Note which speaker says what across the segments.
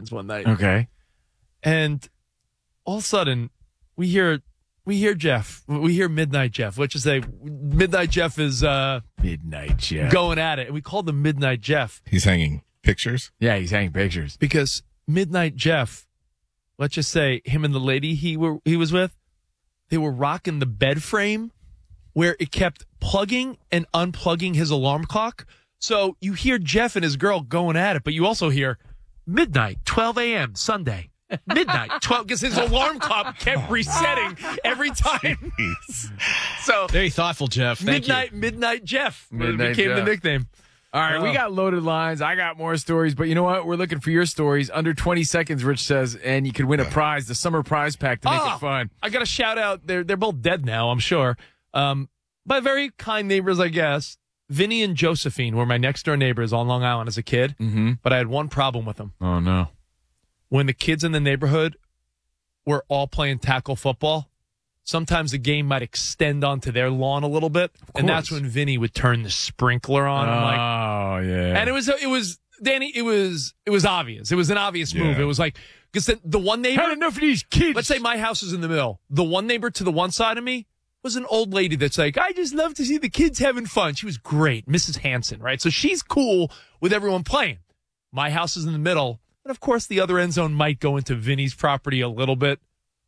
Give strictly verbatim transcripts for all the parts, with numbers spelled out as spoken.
Speaker 1: friends one night.
Speaker 2: Okay.
Speaker 1: And all of a sudden, we hear we hear Jeff. We hear Midnight Jeff, which is a Midnight Jeff is uh,
Speaker 2: Midnight Jeff
Speaker 1: going at it, and we called him Midnight Jeff.
Speaker 3: He's hanging pictures.
Speaker 2: Yeah, he's hanging pictures
Speaker 1: because Midnight Jeff, let's just say him and the lady he were he was with, they were rocking the bed frame where it kept plugging and unplugging his alarm clock. So you hear Jeff and his girl going at it, but you also hear midnight, twelve a.m. Sunday. Midnight, twelve, because his alarm clock kept resetting every time. So
Speaker 4: very thoughtful, Jeff. Thank
Speaker 1: midnight,
Speaker 4: you.
Speaker 1: Midnight Jeff
Speaker 2: Midnight
Speaker 1: became
Speaker 2: Jeff.
Speaker 1: the nickname.
Speaker 2: All right,
Speaker 1: Oh.
Speaker 2: we got loaded lines. I got more stories, but you know what? We're looking for your stories. Under twenty seconds, Rich says, and you could win a prize, the summer prize pack to make
Speaker 1: Oh,
Speaker 2: it fun.
Speaker 1: I got to shout out. They're they're both dead now, I'm sure. Um, but very kind neighbors, I guess. Vinny and Josephine were my next door neighbors on Long Island as a kid.
Speaker 2: Mm-hmm.
Speaker 1: But I had one problem with them.
Speaker 2: Oh no!
Speaker 1: When the kids in the neighborhood were all playing tackle football, sometimes the game might extend onto their lawn a little bit, and that's when Vinny would turn the sprinkler on. I'm like,
Speaker 2: oh yeah,
Speaker 1: and it was it was Danny. It was it was obvious. It was an obvious
Speaker 3: Yeah.
Speaker 1: move. It was like because the, the one neighbor.
Speaker 2: had enough of these kids.
Speaker 1: Let's say my house is in the middle. The one neighbor to the one side of me was an old lady that's like, I just love to see the kids having fun. She was great, Missus Hanson, right? So she's cool with everyone playing. My house is in the middle, and of course the other end zone might go into Vinny's property a little bit,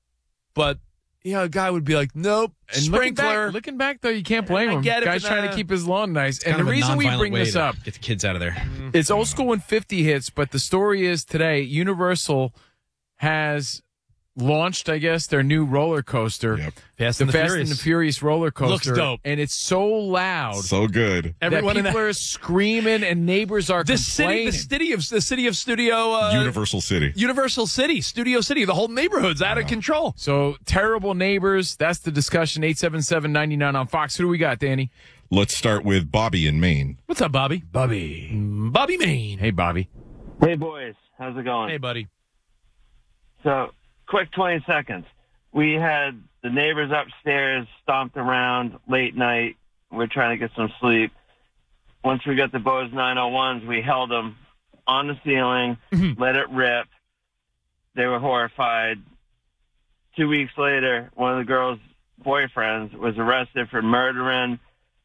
Speaker 1: but you know, a guy would be like, nope,
Speaker 2: And looking
Speaker 1: sprinkler.
Speaker 2: back, looking back, though, you can't blame
Speaker 1: I
Speaker 2: him.
Speaker 1: get it,
Speaker 2: Guy's
Speaker 1: but,
Speaker 2: trying
Speaker 1: uh,
Speaker 2: to keep his lawn nice. And
Speaker 4: Kind
Speaker 2: the
Speaker 4: of a
Speaker 2: reason we
Speaker 4: nonviolent
Speaker 2: bring
Speaker 4: way
Speaker 2: this
Speaker 4: to
Speaker 2: up,
Speaker 4: get the kids out of there.
Speaker 2: it's old school and fifty hits, but the story is today, Universal has launched, I guess, their new roller coaster.
Speaker 3: Yep.
Speaker 1: Fast
Speaker 2: The
Speaker 1: and the
Speaker 2: Fast
Speaker 1: Furious.
Speaker 2: and the Furious roller coaster.
Speaker 1: Looks dope.
Speaker 2: And it's so loud
Speaker 3: So good.
Speaker 1: Everyone
Speaker 2: that
Speaker 1: in
Speaker 2: people
Speaker 1: the,
Speaker 2: are screaming and neighbors are
Speaker 1: the city,
Speaker 2: complaining.
Speaker 1: the city of the city of Studio uh,
Speaker 3: Universal City.
Speaker 1: Universal City, Studio City. The whole neighborhood's out of control.
Speaker 2: So, terrible neighbors. That's the discussion. eight seven seven, nine nine on Fox. Who do we got, Danny?
Speaker 3: Let's start with Bobby in Maine.
Speaker 1: What's up, Bobby?
Speaker 2: Bobby.
Speaker 1: Bobby Maine.
Speaker 2: Hey, Bobby.
Speaker 5: Hey, boys. How's it going?
Speaker 1: Hey, buddy.
Speaker 5: So, quick twenty seconds. We had the neighbors upstairs stomped around late night. We're trying to get some sleep. Once we got the Bose nine oh ones, we held them on the ceiling, let it rip. They were horrified. Two weeks later, one of the girls' boyfriends was arrested for murdering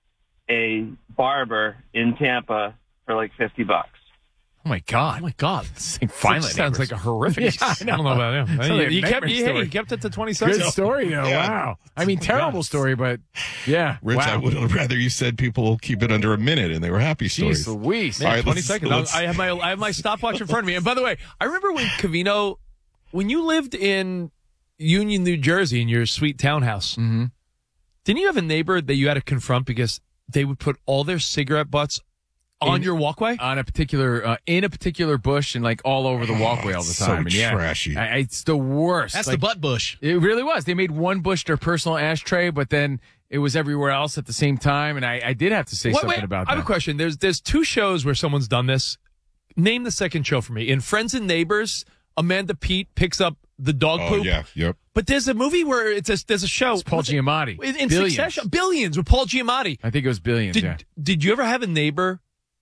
Speaker 5: a barber in Tampa for like fifty bucks.
Speaker 2: Oh, my God.
Speaker 1: Oh my God!
Speaker 2: This thing finally
Speaker 1: sounds like a horrific.
Speaker 2: Yeah, I know.
Speaker 1: I don't know about him.
Speaker 2: Sounds
Speaker 1: You,
Speaker 2: like a
Speaker 1: you kept,
Speaker 2: nightmare
Speaker 1: you, hey,
Speaker 2: story.
Speaker 1: you kept it to twenty seconds.
Speaker 2: Good story, though.
Speaker 3: Yeah.
Speaker 2: Wow. I mean, terrible story, but yeah.
Speaker 3: Rich,
Speaker 2: wow.
Speaker 3: I would have rather you said people keep it under a minute and they were happy stories.
Speaker 2: Jeez Louise.
Speaker 3: All right,
Speaker 1: twenty
Speaker 3: let's-
Speaker 1: seconds.
Speaker 3: let's-
Speaker 1: I have my I have my stopwatch in front of me. And by the way, I remember when Covino, when you lived in Union, New Jersey, in your sweet townhouse.
Speaker 2: Mm-hmm.
Speaker 1: Didn't you have a neighbor that you had to confront because they would put all their cigarette butts on
Speaker 2: In-
Speaker 1: your walkway?
Speaker 2: On a particular, uh, in a particular bush and like all over the walkway all the
Speaker 3: so
Speaker 2: time. and yeah,
Speaker 3: trashy.
Speaker 2: I, it's the worst.
Speaker 4: That's
Speaker 2: Like,
Speaker 4: the butt bush.
Speaker 2: It really was. They made one bush their personal ashtray, but then it was everywhere else at the same time. And I, I did have to say
Speaker 1: Wait,
Speaker 2: something
Speaker 1: wait,
Speaker 2: about
Speaker 1: I have
Speaker 2: that.
Speaker 1: a question. There's there's two shows where someone's done this. Name the second show for me. In Friends and Neighbors, Amanda Peet picks up the dog
Speaker 3: Oh,
Speaker 1: poop.
Speaker 3: yeah. Yep.
Speaker 1: But there's a movie where it's a, there's a show.
Speaker 2: It's Paul
Speaker 1: What's it?
Speaker 2: Giamatti.
Speaker 1: In, in
Speaker 2: Billions.
Speaker 1: Succession. Billions with Paul Giamatti.
Speaker 2: I think it was billions.
Speaker 1: Did
Speaker 2: yeah.
Speaker 1: Did you ever have a neighbor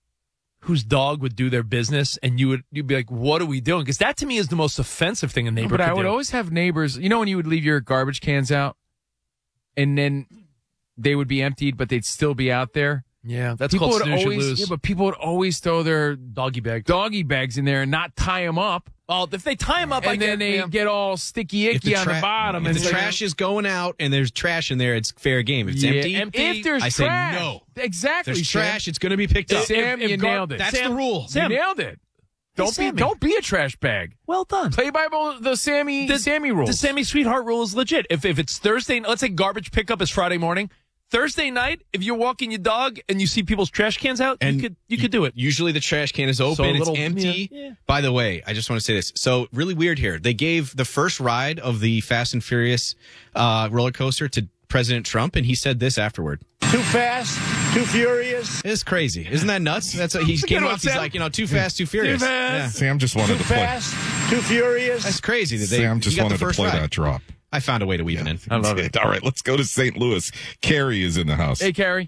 Speaker 1: whose dog would do their business and you would you'd be like, what are we doing? Because that to me is the most offensive thing a neighbor
Speaker 2: But
Speaker 1: could
Speaker 2: I would
Speaker 1: do.
Speaker 2: always have neighbors. You know when you would leave your garbage cans out, and then they would be emptied, but they'd still be out there.
Speaker 1: Yeah, that's
Speaker 2: people
Speaker 1: called
Speaker 2: would
Speaker 1: snooze, you
Speaker 2: always,
Speaker 1: lose.
Speaker 2: yeah, but people would always throw their
Speaker 1: Doggy bag.
Speaker 2: doggy bags in there and not tie them up,
Speaker 1: Oh, if they tie him up, I
Speaker 2: and then
Speaker 1: get,
Speaker 2: they
Speaker 1: yeah.
Speaker 2: get all sticky
Speaker 4: If
Speaker 2: icky
Speaker 4: the,
Speaker 2: on
Speaker 4: tra-
Speaker 2: the bottom.
Speaker 4: if
Speaker 2: and
Speaker 4: the
Speaker 2: it's like-
Speaker 4: trash is going out and there's trash in there, it's fair game. If it's
Speaker 2: Yeah,
Speaker 4: empty,
Speaker 1: empty,
Speaker 2: if there's
Speaker 4: I say
Speaker 2: trash,
Speaker 4: no.
Speaker 2: exactly.
Speaker 4: there's
Speaker 2: Sam.
Speaker 4: trash, it's going to be picked up.
Speaker 2: Sam,
Speaker 1: If- if
Speaker 2: you
Speaker 1: gar-
Speaker 2: nailed it.
Speaker 4: That's
Speaker 1: Sam-
Speaker 4: the rule.
Speaker 1: Sam-
Speaker 2: you nailed it. Don't be
Speaker 1: Sammy.
Speaker 2: don't be a trash bag.
Speaker 1: Well done.
Speaker 2: Play by the Sammy
Speaker 1: The-
Speaker 2: Sammy rules.
Speaker 1: The Sammy Sweetheart rule is legit. If if it's Thursday, let's say garbage pickup is Friday morning. Thursday night, if you're walking your dog and you see people's trash cans out,
Speaker 4: And
Speaker 1: you could you could do it.
Speaker 4: Usually the trash can is open,
Speaker 1: So a little-
Speaker 4: it's empty.
Speaker 1: yeah, yeah.
Speaker 4: By the way, I just want to say this. So really weird here. They gave the first ride of the Fast and Furious uh, roller coaster to President Trump, and he said this afterward.
Speaker 6: Too fast, too furious.
Speaker 4: It's crazy. Isn't that nuts? That's what he
Speaker 1: That's a
Speaker 4: came
Speaker 1: good one,
Speaker 4: off. He's
Speaker 1: Sam.
Speaker 4: like, you know, too fast, too furious.
Speaker 1: fast.
Speaker 3: Sam just wanted
Speaker 6: Too
Speaker 3: to play.
Speaker 6: fast, too furious.
Speaker 4: That's crazy that they
Speaker 3: Sam
Speaker 4: he
Speaker 3: just
Speaker 4: got
Speaker 3: wanted
Speaker 4: the
Speaker 3: to
Speaker 4: first
Speaker 3: play
Speaker 4: ride.
Speaker 3: that drop.
Speaker 4: I found a way to weave it in.
Speaker 2: I love it.
Speaker 3: All right, let's go to Saint Louis. Carrie is in the house.
Speaker 2: Hey, Carrie.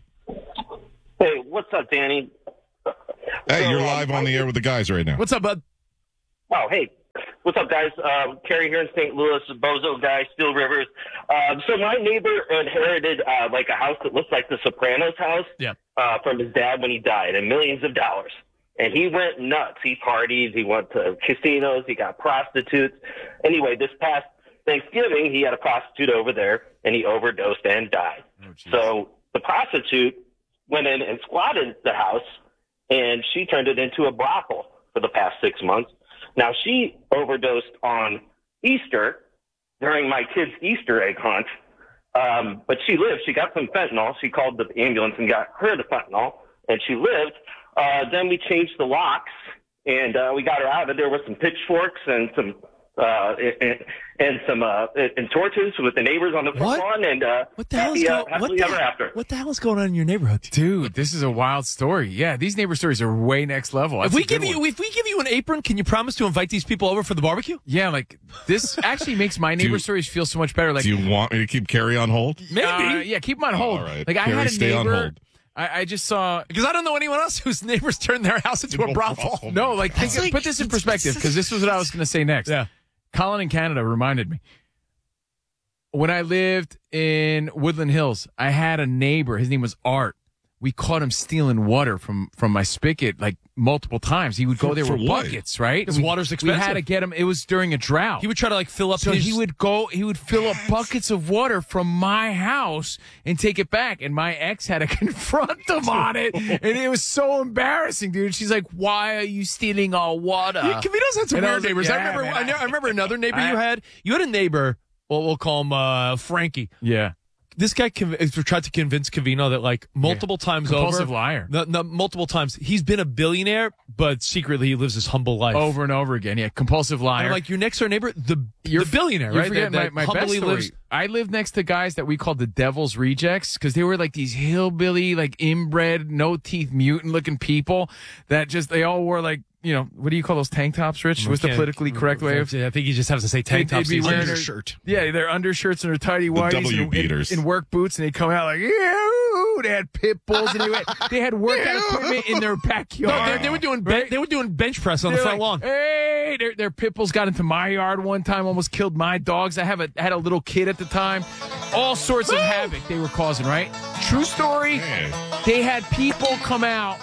Speaker 5: Hey, what's up, Danny?
Speaker 3: Hey,
Speaker 5: So,
Speaker 3: you're
Speaker 5: um,
Speaker 3: live on the air with the guys right now.
Speaker 1: What's up, bud?
Speaker 5: Oh, hey.
Speaker 7: What's up, guys? Um, Kerry here in Saint Louis, Bozo guy, Steel Rivers. Um, so my neighbor inherited uh, like a house that looks like the Sopranos house
Speaker 1: Yeah.
Speaker 7: uh, from his dad when he died, and millions of dollars. And he went nuts. He partied. He went to casinos. He got prostitutes. Anyway, this past Thanksgiving, he had a prostitute over there, and he overdosed and died.
Speaker 2: Oh, geez.
Speaker 7: So the prostitute went in and squatted the house, and she turned it into a brothel for the past six months. Now, she overdosed on Easter during my kid's Easter egg hunt, um, but she lived. She got some fentanyl. She called the ambulance and got her the fentanyl, and she lived. Uh, then we changed the locks, and uh, we got her out of there with some pitchforks and some uh, and, and some uh, and torches with the neighbors on the front
Speaker 1: What?
Speaker 7: lawn. And uh,
Speaker 1: What the hell is
Speaker 7: happy, uh,
Speaker 1: going? What
Speaker 7: happily
Speaker 1: the,
Speaker 7: ever after.
Speaker 1: what the hell is going on in your neighborhood?
Speaker 2: Dude, this is a wild story. Yeah, these neighbor stories are way next level.
Speaker 1: If
Speaker 2: That's
Speaker 1: we
Speaker 2: a good
Speaker 1: give you
Speaker 2: one.
Speaker 1: if we give you an apron, can you promise to invite these people over for the barbecue?
Speaker 2: Yeah, like this actually makes my neighbor
Speaker 3: you-
Speaker 2: stories feel so much better. Like,
Speaker 3: Do you want me to keep Carrie on hold?
Speaker 1: Maybe.
Speaker 2: uh, yeah, keep them on hold.
Speaker 3: All right.
Speaker 2: Like I
Speaker 3: Carrie,
Speaker 2: had a
Speaker 3: stay on
Speaker 2: neighbor.
Speaker 3: hold.
Speaker 2: I, I just saw.
Speaker 1: Because I don't know anyone else whose neighbors turned their house into a brothel.
Speaker 2: No, like, think, put this in perspective because this was what I was going to say next.
Speaker 1: Yeah.
Speaker 2: Colin in Canada reminded me. When I lived in Woodland Hills, I had a neighbor. His name was Art. We caught him stealing water from, from my spigot like multiple times. He would go
Speaker 3: For-
Speaker 2: there
Speaker 3: for
Speaker 2: with
Speaker 3: what?
Speaker 2: buckets, right?
Speaker 1: Because
Speaker 2: We-
Speaker 1: water's
Speaker 2: We
Speaker 1: expensive.
Speaker 2: had to get him. It was during a drought.
Speaker 1: He would try to like fill up.
Speaker 2: So
Speaker 1: his,
Speaker 2: he would go, he would fill up buckets of water from my house and take it back. And my ex had to confront him on it. And it was so embarrassing, dude. She's like, why are you stealing our water?
Speaker 1: Yeah, Cavito's had some
Speaker 2: And I
Speaker 1: weird
Speaker 2: was like,
Speaker 1: neighbors. I
Speaker 2: yeah,
Speaker 1: remember.
Speaker 2: man,
Speaker 1: I, know, I remember another neighbor
Speaker 2: I-
Speaker 1: you had. You had a neighbor. Well, we'll call him uh, Frankie.
Speaker 2: Yeah.
Speaker 1: This guy conv- tried to convince Cavino that like multiple times
Speaker 2: Compulsive
Speaker 1: over,
Speaker 2: liar.
Speaker 1: No, no, multiple times he's been a billionaire, but secretly he lives this humble life.
Speaker 2: Over and over again. Yeah. Compulsive
Speaker 1: And
Speaker 2: liar.
Speaker 1: I'm like your next door neighbor, the
Speaker 2: You're
Speaker 1: the billionaire,
Speaker 2: You're
Speaker 1: right?
Speaker 2: forgetting
Speaker 1: That-
Speaker 2: my,
Speaker 1: that
Speaker 2: my best
Speaker 1: humbly
Speaker 2: story.
Speaker 1: lives.
Speaker 2: I lived next to guys that we called the Devil's Rejects because they were like these hillbilly, like inbred, no teeth, mutant looking people that just they all wore like you know what do you call those tank tops, Rich? What's the
Speaker 1: Can't-
Speaker 2: politically correct way of?
Speaker 1: I think he just has to say tank
Speaker 2: They'd
Speaker 1: tops.
Speaker 2: be
Speaker 1: these
Speaker 2: wearing
Speaker 1: days.
Speaker 2: their-
Speaker 4: Undershirt.
Speaker 2: Yeah, their undershirts and their tidy whities
Speaker 3: W
Speaker 2: and,
Speaker 3: beaters.
Speaker 2: and, and work boots, and they come out like yeah. They had pit bulls and they, had, they had workout equipment in their
Speaker 1: No,
Speaker 2: backyard.
Speaker 1: they, they were doing ben-
Speaker 2: Right?
Speaker 1: they were doing bench press on the
Speaker 2: They're
Speaker 1: front
Speaker 2: like,
Speaker 1: lawn.
Speaker 2: Hey, their, their pit bulls got into my yard one time, almost killed my dogs. I have a had a little kid at the time. All sorts of havoc they were causing, right? True story.
Speaker 3: Hey.
Speaker 2: They had people come out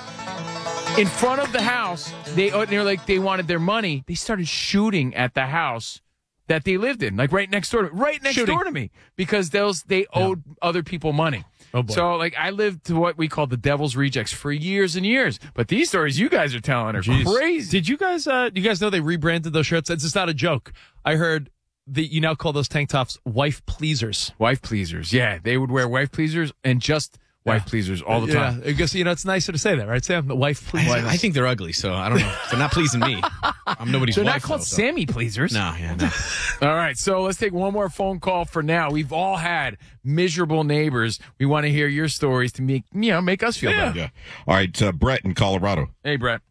Speaker 2: in front of the house. They they were like they wanted their money. They started shooting at the house that they lived in, like right next door to me, right next
Speaker 1: Shooting.
Speaker 2: door to me, because those they owed other people money.
Speaker 1: Oh, boy.
Speaker 2: So like I lived to what we call the Devil's Rejects for years and years. But these stories you guys are telling are
Speaker 1: Jeez.
Speaker 2: crazy.
Speaker 1: Did you guys? Uh, you guys know they rebranded those shirts? It's just not a joke. I heard that you now call those tank tops wife pleasers.
Speaker 2: Wife pleasers, yeah, they would wear wife pleasers and just wife
Speaker 1: Yeah.
Speaker 2: pleasers all the time.
Speaker 1: Yeah, I guess you know it's nicer to say that, right, Sam? The wife pleasers.
Speaker 4: I, I think they're ugly, so I don't know. They're not pleasing me. I'm nobody's
Speaker 2: They're
Speaker 4: wife.
Speaker 2: not called
Speaker 4: though, so-
Speaker 2: Sammy pleasers.
Speaker 4: No, yeah, no.
Speaker 2: All right, so let's take one more phone call for now. We've all had miserable neighbors. We want to hear your stories to make you know make us feel better.
Speaker 3: Yeah. All right, uh, Brett in Colorado.
Speaker 2: Hey, Brett.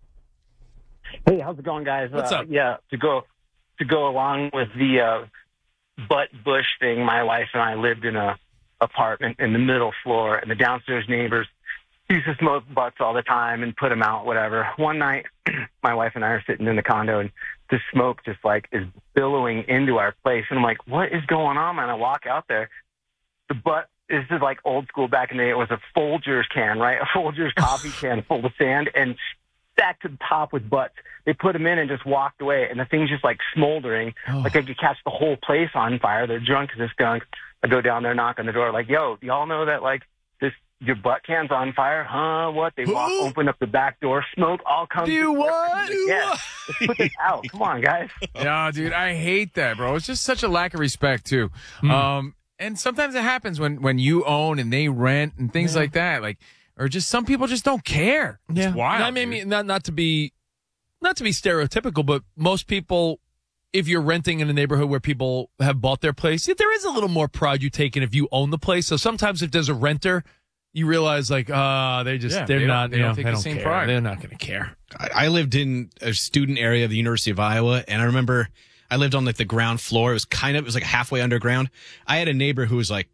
Speaker 6: Hey, how's it going, guys?
Speaker 1: What's
Speaker 6: uh,
Speaker 1: up?
Speaker 6: Yeah, to go to go along with the uh, butt bush thing. My wife and I lived in a apartment in the middle floor, and the downstairs neighbors used to smoke butts all the time and put them out, whatever. One night, my wife and I are sitting in the condo, and the smoke just like is billowing into our place, and I'm like, "What is going on?" And I walk out there. The butt. This is like old school back in the day. It was a Folgers can, right? A Folgers coffee can full of sand and stacked to the top with butts. They put them in and just walked away, and the thing's just like smoldering.
Speaker 1: Oh.
Speaker 6: Like I could catch the whole place on fire. They're drunk as this skunk. I go down there, knock on the door, like, "Yo, do y'all know that like this your butt can's on fire?" Huh? What? They walk, open up the back door, smoke all comes.
Speaker 2: Do what?
Speaker 6: Yeah, let's put this out. Come on, guys.
Speaker 2: No, dude, I hate that, bro. It's just such a lack of respect too. Um, and sometimes it happens when when you own and they rent and things like that, like, or just some people just don't care. It's
Speaker 1: Yeah,
Speaker 2: wild.
Speaker 1: That made
Speaker 2: dude.
Speaker 1: me not not to be not to be stereotypical, but most people, if you're renting in a neighborhood where people have bought their place, yeah, there is a little more pride you take in if you own the place. So sometimes if there's a renter, you realize like, uh, they just
Speaker 2: Yeah,
Speaker 1: they're
Speaker 2: they don't-
Speaker 1: not
Speaker 2: they
Speaker 1: you
Speaker 2: don't
Speaker 1: know,
Speaker 2: take
Speaker 1: they
Speaker 2: the
Speaker 1: don't
Speaker 2: same
Speaker 1: care.
Speaker 2: pride.
Speaker 1: They're not going to care.
Speaker 4: I, I lived in a student area of the University of Iowa, and I remember I lived on like the ground floor. It was kind of it was like halfway underground. I had a neighbor who was like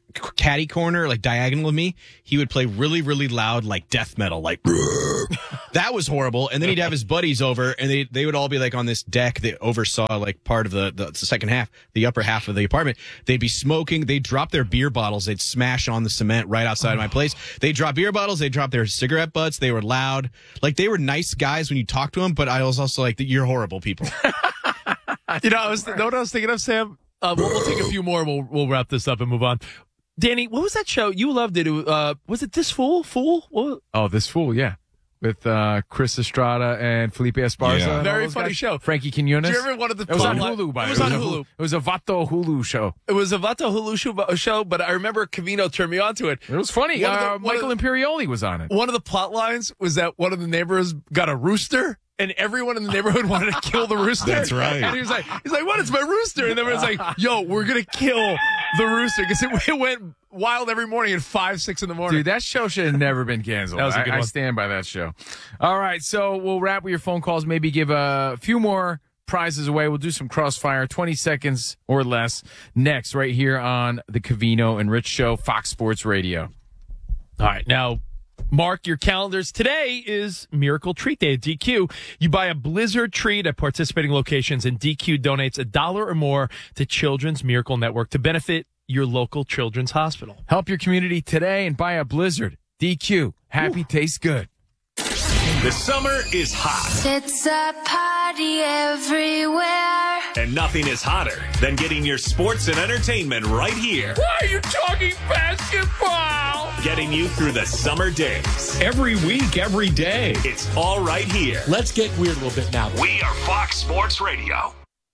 Speaker 4: caddy corner, like diagonal of me, he would play really, really loud, like death metal, like that was horrible. And then he'd have his buddies over, and they they would all be like on this deck that oversaw like part of the, the the second half, the upper half of the apartment. They'd be smoking. They'd drop their beer bottles. They'd smash on the cement right outside of my place. They'd drop beer bottles. They'd drop their cigarette butts. They were loud. Like they were nice guys when you talk to them, but I was also like, you're horrible people.
Speaker 1: You know, I was, know what I was thinking of, Sam? Uh, we'll, we'll take a few more. We'll we'll wrap this up and move on. Danny, what was that show? You loved it. it uh, was it This Fool? Fool? What?
Speaker 2: Oh, This Fool, yeah. With uh, Chris Estrada and Felipe Esparza.
Speaker 3: Yeah.
Speaker 2: and
Speaker 1: Very
Speaker 2: all those
Speaker 1: funny
Speaker 2: guys.
Speaker 1: show.
Speaker 2: Frankie Quinones.
Speaker 1: Do you ever one of the
Speaker 2: It was on
Speaker 1: plot-
Speaker 2: Hulu, by
Speaker 1: It
Speaker 2: the
Speaker 1: was
Speaker 2: way.
Speaker 1: on
Speaker 2: a
Speaker 1: Hulu.
Speaker 2: It was a Vato Hulu show.
Speaker 1: It was a Vato Hulu show, show, but I remember Cavino turned me on to it.
Speaker 2: It was funny.
Speaker 1: One of the-
Speaker 2: uh,
Speaker 1: one of
Speaker 2: Michael
Speaker 1: the-
Speaker 2: Imperioli was on it.
Speaker 1: One of the plot lines was that one of the neighbors got a rooster, and everyone in the neighborhood wanted to kill the rooster.
Speaker 3: That's right.
Speaker 1: And he was like, he's like, what? It's my rooster. And everyone's like, yo, we're going to kill the rooster. Because it, it went wild every morning at five, six in the morning.
Speaker 2: Dude, that show should have never been canceled.
Speaker 1: That was a good
Speaker 2: I, I
Speaker 1: one.
Speaker 2: stand by that show. All right, so we'll wrap with your phone calls, maybe give a few more prizes away. We'll do some crossfire, twenty seconds or less, next right here on the Cavino and Rich Show, Fox Sports Radio.
Speaker 1: All right, now mark your calendars. Today is Miracle Treat Day at D Q. You buy a Blizzard treat at participating locations, and D Q donates a dollar or more to Children's Miracle Network to benefit your local children's hospital.
Speaker 2: Help your community today and buy a Blizzard. D Q, happy tastes good.
Speaker 8: The summer is hot,
Speaker 9: It's a party everywhere.
Speaker 8: and nothing is hotter than getting your sports and entertainment right here.
Speaker 2: Why are you talking basketball?
Speaker 8: Getting you through the summer days.
Speaker 10: Every week, every day.
Speaker 8: It's all right here.
Speaker 10: Let's get weird a little bit now.
Speaker 8: We are Fox Sports Radio.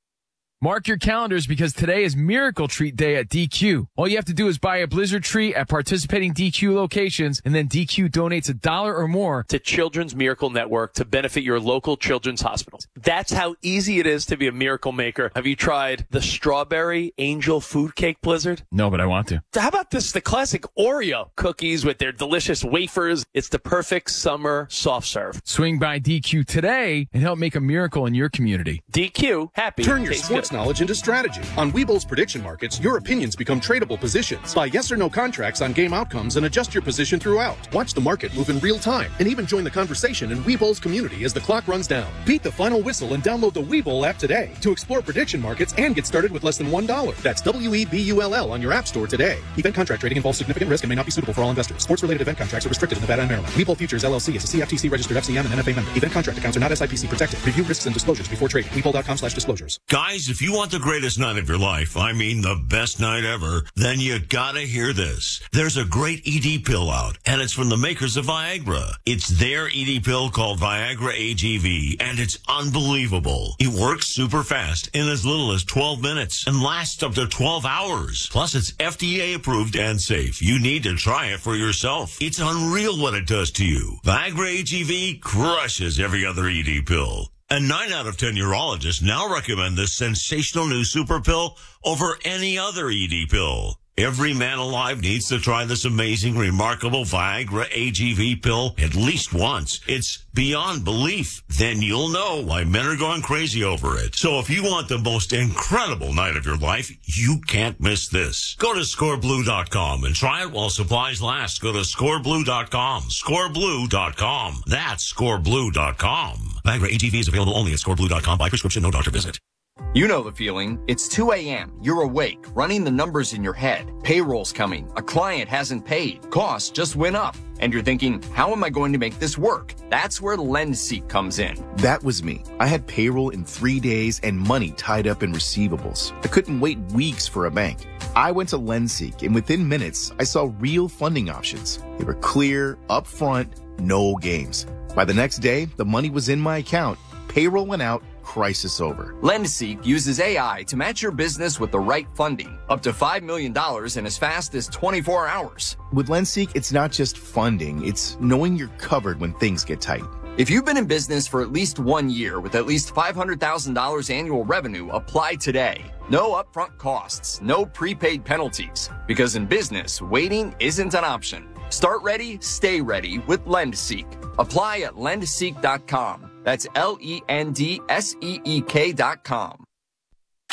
Speaker 2: Mark your calendars because today is Miracle Treat Day at D Q. All you have to do is buy a Blizzard treat at participating D Q locations, and then D Q donates a dollar or more
Speaker 1: To Children's Miracle Network to benefit your local children's hospitals. That's how easy it is to be a miracle maker. Have you tried the Strawberry Angel Food Cake Blizzard?
Speaker 2: No, but I want to.
Speaker 1: How about this? The classic Oreo cookies with their delicious wafers. It's the perfect summer soft serve.
Speaker 2: Swing by D Q today and help make a miracle in your community.
Speaker 1: D Q, happy.
Speaker 11: Turn your
Speaker 1: tastes
Speaker 11: sports
Speaker 1: good.
Speaker 11: knowledge into strategy. On Weeble's prediction markets, your opinions become tradable positions. Buy yes or no contracts on game outcomes and adjust your position throughout. Watch the market move in real time and even join the conversation in Weeble's community as the clock runs down. Beat the final whistle and download the Weebull app today to explore prediction markets and get started with less than one dollar. That's W E B U L L on your app store today. Event contract trading involves significant risk and may not be suitable for all investors. Sports-related event contracts are restricted in Nevada and Maryland. Webull Futures L L C is a C F T C-registered F C M and N F A member. Event contract accounts are not S I P C protected. Review risks and disclosures before trading. Webull dot com slash disclosures.
Speaker 12: Guys, if you want the greatest night of your life, I mean the best night ever, then you gotta hear this. There's a great E D pill out, and it's from the makers of Viagra. It's their E D pill called Viagra A G V, and it's unbelievable. It works super fast in as little as twelve minutes and lasts up to twelve hours. Plus, it's F D A approved and safe. You need to try it for yourself. It's unreal what it does to you. Viagra A G V crushes every other E D pill. And nine out of ten urologists now recommend this sensational new super pill over any other E D pill. Every man alive needs to try this amazing, remarkable Viagra A G V pill at least once. It's beyond belief. Then you'll know why men are going crazy over it. So if you want the most incredible night of your life, you can't miss this. Go to score blue dot com and try it while supplies last. Go to score blue dot com. score blue dot com. That's score blue dot com. Viagra A G V is available only at score blue dot com by prescription, no doctor visit.
Speaker 13: You know the feeling. It's two a.m. You're awake, running the numbers in your head. Payroll's coming. A client hasn't paid. Costs just went up. And you're thinking, how am I going to make this work? That's where LendSeek comes in.
Speaker 14: That was me. I had payroll in three days and money tied up in receivables. I couldn't wait weeks for a bank. I went to LendSeek, and within minutes, I saw real funding options. They were clear, upfront, no games. By the next day, the money was in my account. Payroll went out. Crisis over.
Speaker 13: LendSeek uses A I to match your business with the right funding, up to five million dollars in as fast as twenty-four hours.
Speaker 14: With LendSeek, it's not just funding, it's knowing you're covered when things get tight.
Speaker 13: If you've been in business for at least one year with at least five hundred thousand dollars annual revenue, apply today. No upfront costs, no prepaid penalties, because in business, waiting isn't an option. Start ready, stay ready with LendSeek. Apply at lend seek dot com. That's L E N D S E E K dot com.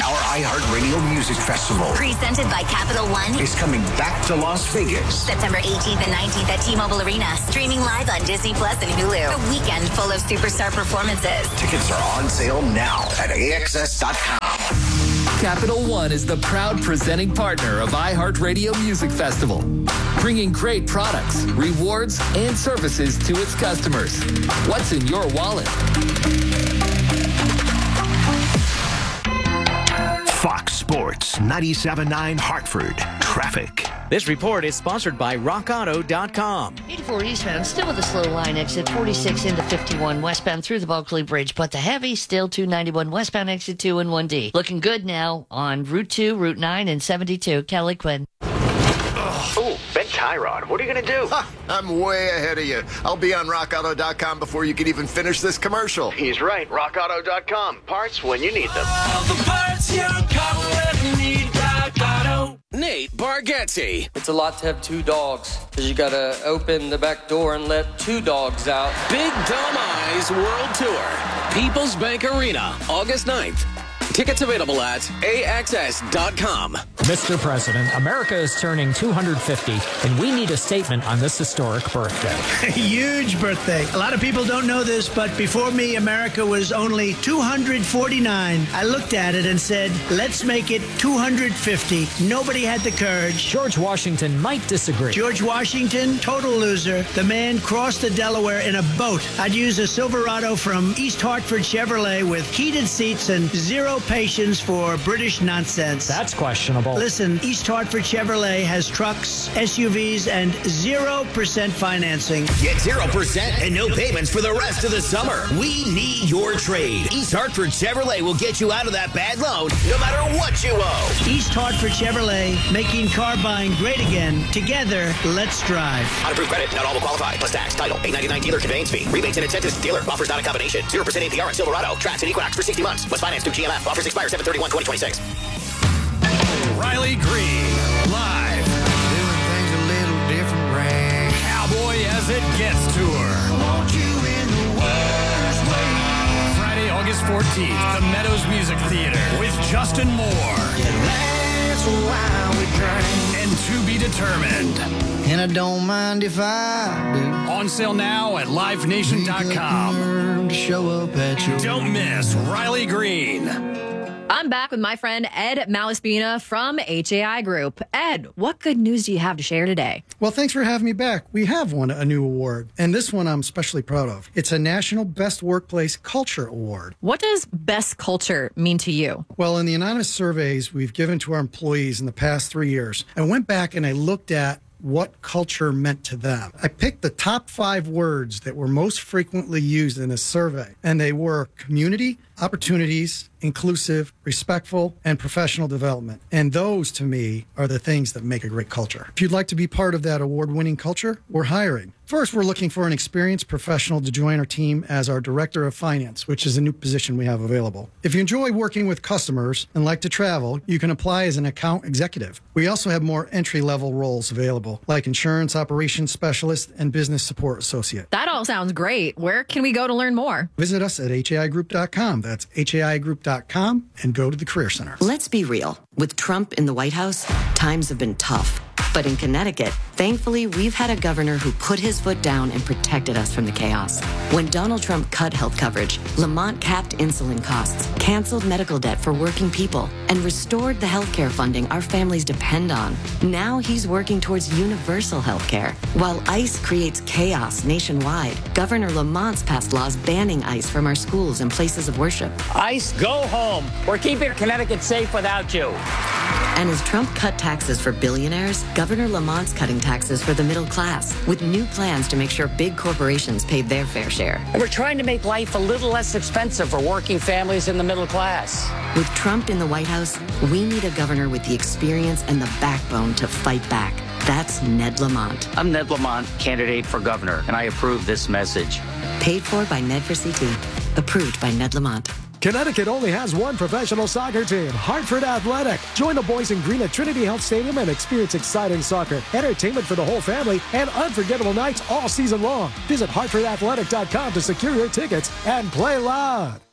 Speaker 15: Our iHeartRadio Music Festival
Speaker 16: Presented by Capital One
Speaker 15: is coming back to Las Vegas.
Speaker 16: September eighteenth and nineteenth at T-Mobile Arena. Streaming live on Disney Plus and Hulu. A weekend full of superstar performances.
Speaker 15: Tickets are on sale now at A X S dot com.
Speaker 17: Capital One is the proud presenting partner of iHeartRadio Music Festival, bringing great products, rewards, and services to its customers. What's in your wallet?
Speaker 15: Fox Sports ninety-seven point nine Hartford. Traffic.
Speaker 18: This report is sponsored by rock auto dot com.
Speaker 19: eighty-four eastbound, still with a slow line exit, forty-six into fifty-one westbound through the Bulkley Bridge, but the heavy still two ninety-one westbound exit two and one D. Looking good now on Route two, Route nine, and seventy-two. Kelly Quinn.
Speaker 20: Oh, Ben Tyrod, what are you going to do?
Speaker 21: Ha, I'm way ahead of you. I'll be on rock auto dot com before you can even finish this commercial.
Speaker 20: He's right, rock auto dot com. Parts when you need them.
Speaker 22: All the parts your car will ever need, Rock Auto.
Speaker 23: Nate Bargatze. It's a lot to have two dogs, because you got to open the back door and let two dogs out.
Speaker 18: Big Dumb Eyes World Tour. People's Bank Arena, August ninth. Tickets available at A X S dot com.
Speaker 24: Mister President, America is turning two hundred fifty, and we need a statement on this historic birthday.
Speaker 25: Huge birthday. A lot of people don't know this, but before me, America was only two hundred forty-nine. I looked at it and said, let's make it two hundred fifty. Nobody had the courage.
Speaker 24: George Washington might disagree.
Speaker 25: George Washington, total loser. The man crossed the Delaware in a boat. I'd use a Silverado from East Hartford Chevrolet with heated seats and zero patience for British nonsense.
Speaker 24: That's questionable.
Speaker 25: Listen, East Hartford Chevrolet has trucks, S U Vs, and zero percent financing.
Speaker 26: Get zero percent and no payments for the rest of the summer. We need your trade. East Hartford Chevrolet will get you out of that bad loan no matter what you owe.
Speaker 25: East Hartford Chevrolet, making car buying great again. Together, let's drive.
Speaker 26: On approved credit, not all will qualify. Plus tax, title, eight ninety-nine dealer conveyance fee. Rebates and incentives dealer. Offers not a combination. zero percent A P R on Silverado, Trax, and Equinox for sixty months. Was financed through G M F. Offers expire seven thirty-one twenty twenty-six.
Speaker 27: Riley Green, live.
Speaker 28: Doing things a little different, Ray.
Speaker 27: Cowboy as it gets tour.
Speaker 28: I want you in the worst way.
Speaker 27: Friday, August fourteenth, the Meadows Music Theater with Justin Moore.
Speaker 28: Yeah, that's why we drink.
Speaker 27: And To Be Determined.
Speaker 28: And I don't mind if I do.
Speaker 27: On sale now at live nation dot com.
Speaker 28: To show up at your
Speaker 27: Don't miss Riley Green.
Speaker 29: I'm back with my friend Ed Malaspina from H A I Group. Ed, what good news do you have to share today?
Speaker 30: Well, thanks for having me back. We have won a new award, and this one I'm especially proud of. It's a National Best Workplace Culture Award.
Speaker 29: What does best culture mean to you?
Speaker 30: Well, in the anonymous surveys we've given to our employees in the past three years, I went back and I looked at what culture meant to them. I picked the top five words that were most frequently used in this survey, and they were community, opportunities, inclusive, respectful, and professional development. And those, to me, are the things that make a great culture. If you'd like to be part of that award-winning culture, we're hiring. First, we're looking for an experienced professional to join our team as our Director of Finance, which is a new position we have available. If you enjoy working with customers and like to travel, you can apply as an account executive. We also have more entry-level roles available, like Insurance Operations Specialist and Business Support Associate.
Speaker 29: That all sounds great. Where can we go to learn more?
Speaker 30: Visit us at H A I group dot com. That's H A I group dot com and go to the Career Center.
Speaker 31: Let's be real. With Trump in the White House, times have been tough. But in Connecticut, thankfully, we've had a governor who put his foot down and protected us from the chaos. When Donald Trump cut health coverage, Lamont capped insulin costs, canceled medical debt for working people, and restored the health care funding our families depend on. Now he's working towards universal health care. While ICE creates chaos nationwide, Governor Lamont's passed laws banning ICE from our schools and places of worship.
Speaker 32: ICE, go home. We're keeping Connecticut safe without you.
Speaker 31: And as Trump cut taxes for billionaires, Governor Lamont's cutting taxes for the middle class, with new plans to make sure big corporations paid their fair share.
Speaker 32: And we're trying to make life a little less expensive for working families in the middle class.
Speaker 31: With Trump in the White House, we need a governor with the experience and the backbone to fight back. That's Ned Lamont.
Speaker 32: I'm Ned Lamont, candidate for governor, and I approve this message.
Speaker 31: Paid for by Ned for C T. Approved by Ned Lamont.
Speaker 33: Connecticut only has one professional soccer team, Hartford Athletic. Join the boys in green at Trinity Health Stadium and experience exciting soccer, entertainment for the whole family, and unforgettable nights all season long. Visit Hartford Athletic dot com to secure your tickets and play loud.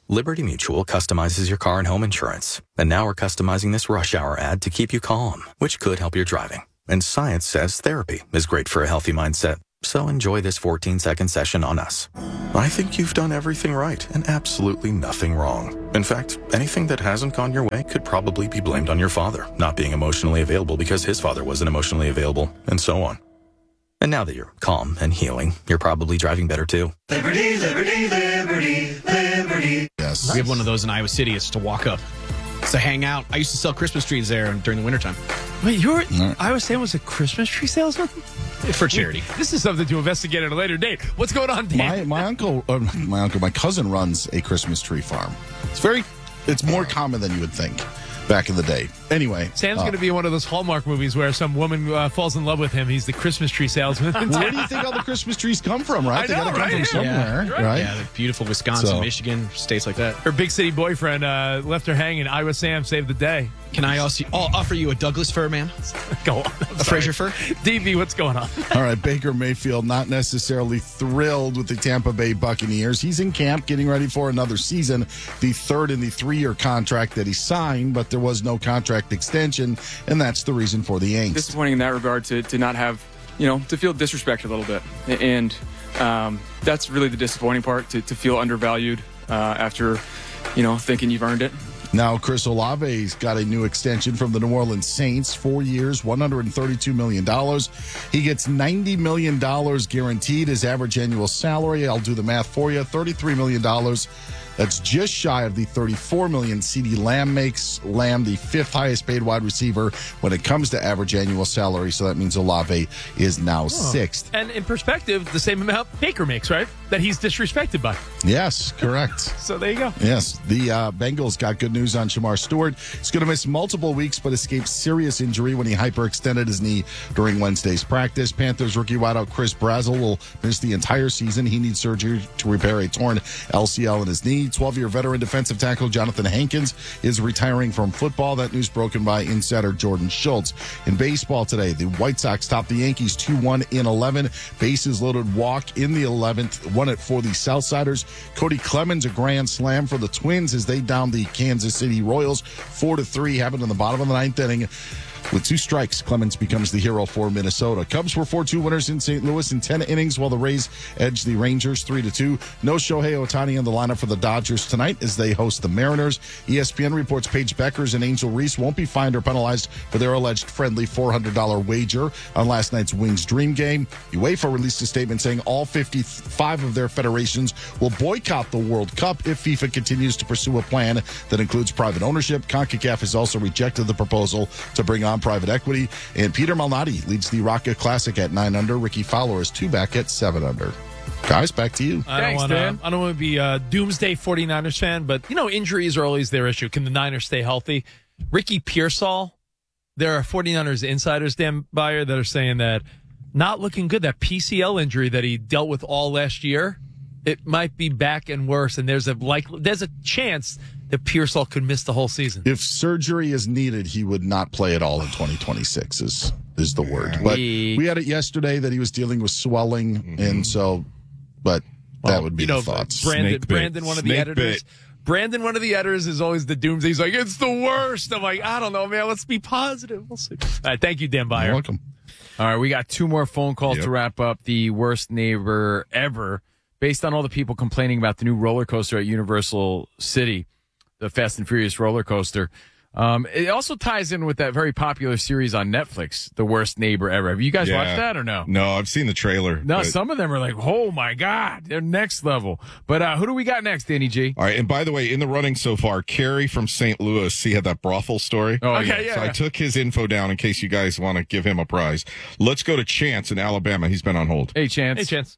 Speaker 1: Liberty Mutual customizes your car and home insurance. And now we're customizing this rush hour ad to keep you calm, which could help your driving. And science says therapy is great for a healthy mindset. So enjoy this fourteen-second session on us. I think you've done everything right and absolutely nothing wrong. In fact, anything that hasn't gone your way could probably be blamed on your father not being emotionally available because his father wasn't emotionally available, and so on. And now that you're calm and healing, you're probably driving better too.
Speaker 22: Liberty, liberty, liberty, liberty.
Speaker 2: Yes. We have one of those in Iowa City. It's to walk up. It's to hang out. I used to sell Christmas trees there during the wintertime.
Speaker 3: Wait, you're, I was saying was a Christmas tree salesman?
Speaker 2: For charity.
Speaker 3: This is something to investigate at a later date. What's going on, Dan?
Speaker 4: My, my uncle, uh, my uncle, my cousin runs a Christmas tree farm. It's very, it's more common than you would think back in the day. Anyway.
Speaker 3: Sam's
Speaker 4: uh,
Speaker 3: going to be in one of those Hallmark movies where some woman uh, falls in love with him. He's the Christmas tree salesman.
Speaker 4: Where do you think all the Christmas trees come from, right?
Speaker 3: I
Speaker 4: They
Speaker 3: know,
Speaker 4: got to come
Speaker 3: right?
Speaker 4: from somewhere,
Speaker 3: Yeah, right.
Speaker 4: right?
Speaker 2: Yeah, the beautiful Wisconsin,
Speaker 4: So-
Speaker 2: Michigan, states like that.
Speaker 3: Her big city boyfriend uh, left her hanging. Iowa Sam saved the day.
Speaker 2: Can I also I'll offer you a Douglas fir, man?
Speaker 3: Go on.
Speaker 2: A Fraser fir?
Speaker 3: D B, what's going on?
Speaker 4: All right, Baker Mayfield not necessarily thrilled with the Tampa Bay Buccaneers. He's in camp getting ready for another season, the third in the three-year contract that he signed, but there was no contract extension, and that's the reason for the angst.
Speaker 5: Disappointing in that regard to, to not have, you know, to feel disrespected a little bit. And um, that's really the disappointing part, to, to feel undervalued uh, after, you know, thinking you've earned it.
Speaker 4: Now, Chris Olave's got a new extension from the New Orleans Saints, four years, one hundred thirty-two million dollars. He gets ninety million dollars guaranteed, his average annual salary. I'll do the math for you, thirty-three million dollars. That's just shy of the thirty-four million dollars CeeDee Lamb makes. Lamb, the fifth highest paid wide receiver when it comes to average annual salary. So that means Olave is now
Speaker 3: Oh.
Speaker 4: sixth.
Speaker 3: And in perspective, the same amount Baker makes, right? That he's disrespected by.
Speaker 4: Yes, correct.
Speaker 3: So there you go.
Speaker 4: Yes, the uh, Bengals got good news on Shamar Stewart. He's going to miss multiple weeks, but escaped serious injury when he hyperextended his knee during Wednesday's practice. Panthers rookie wideout Chris Brazzell will miss the entire season. He needs surgery to repair a torn L C L in his knee. twelve-year veteran defensive tackle Jonathan Hankins is retiring from football. That news broken by insider Jordan Schultz. In baseball today, the White Sox topped the Yankees two one in eleven. Bases loaded walk in the eleventh. Won it for the Southsiders. Cody Clemens, a grand slam for the Twins as they downed the Kansas City Royals four to three. Happened in the bottom of the ninth inning. With two strikes, Clemens becomes the hero for Minnesota. Cubs were four two winners in Saint Louis in ten innings, while the Rays edged the Rangers three to two. No Shohei Ohtani in the lineup for the Dodgers tonight as they host the Mariners. E S P N reports Paige Beckers and Angel Reese won't be fined or penalized for their alleged friendly four hundred dollars wager on last night's Wings Dream game. UEFA released a statement saying all fifty-five of their federations will boycott the World Cup if FIFA continues to pursue a plan that includes private ownership. CONCACAF has also rejected the proposal to bring on private equity. And Peter Malnati leads the Rocket Classic at nine under. Ricky Fowler is two back at seven under. Guys, back to you.
Speaker 3: I don't
Speaker 5: Thanks,
Speaker 3: wanna,
Speaker 5: Dan.
Speaker 3: I don't want to be a doomsday 49ers fan, but, you know, injuries are always their issue. Can the Niners stay healthy? Ricky Pearsall, there are 49ers insiders, Dan Byer, that are saying that not looking good. That P C L injury that he dealt with all last year, it might be back and worse, and there's a like there's a chance that Pearsall could miss the whole season.
Speaker 4: If surgery is needed, he would not play at all in twenty twenty-six is is the word. But we had it yesterday that he was dealing with swelling, mm-hmm. and so, but that
Speaker 3: well,
Speaker 4: would be
Speaker 3: you
Speaker 4: the
Speaker 3: know,
Speaker 4: thoughts.
Speaker 3: Brandon, Brandon, one of the
Speaker 4: Snake
Speaker 3: editors.
Speaker 4: bit.
Speaker 3: Brandon, one of the editors, is always the doomsday. He's like, it's the worst. I'm like, I don't know, man. Let's be positive. We'll see. All right, thank you, Dan Byer.
Speaker 4: You're welcome.
Speaker 6: All right, we got two more phone calls
Speaker 3: Yep.
Speaker 6: to wrap up the worst neighbor ever. Based on all the people complaining about the new roller coaster at Universal City, the Fast and Furious roller coaster. Um, it also ties in with that very popular series on Netflix, The Worst Neighbor Ever. Have you guys
Speaker 7: Yeah.
Speaker 6: watched that or no?
Speaker 7: No, I've seen the trailer.
Speaker 6: No,
Speaker 7: but-
Speaker 6: some of them are like, oh my God, they're next level. But uh, who do we got next, Danny G?
Speaker 7: All right, and by the way, in the running so far, Kerry from Saint Louis, he had that brothel story.
Speaker 6: Oh, Okay, yeah.
Speaker 7: So
Speaker 6: yeah.
Speaker 7: I took his info down in case you guys want to give him a prize. Let's go to Chance in Alabama. He's been on hold.
Speaker 6: Hey, Chance.
Speaker 3: Hey, Chance.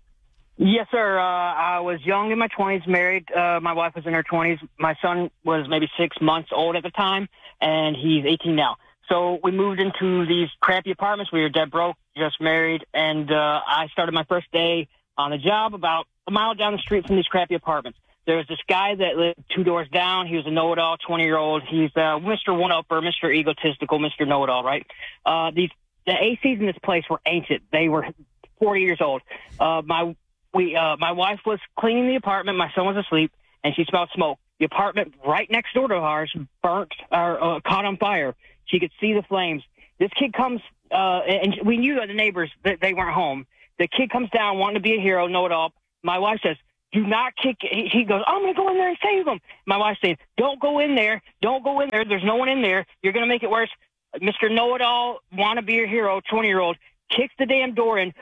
Speaker 8: Yes, sir. Uh, I was young in my twenties, married. Uh, my wife was in her twenties. My son was maybe six months old at the time, and he's eighteen now. So we moved into these crappy apartments. We were dead broke, just married, and uh, I started my first day on the job about a mile down the street from these crappy apartments. There was this guy that lived two doors down. He was a know-it-all, twenty-year-old. He's uh, Mister One-Upper, Mister Egotistical, Mister Know-It-All, right? Uh, these the A Cs in this place were ancient. They were forty years old. Uh, my we uh, my wife was cleaning the apartment. My son was asleep. and she smelled smoke. The apartment right next door to ours burnt or uh, caught on fire. She could see the flames. This kid comes, uh, and we knew that the neighbors that they weren't home. The kid comes down wanting to be a hero, know it all. My wife says, do not kick. He, he goes, I'm going to go in there and save him. My wife's saying, don't go in there. Don't go in there. There's no one in there. You're going to make it worse. Mister Know-It-All, want to be a hero, twenty-year-old, kicks the damn door in.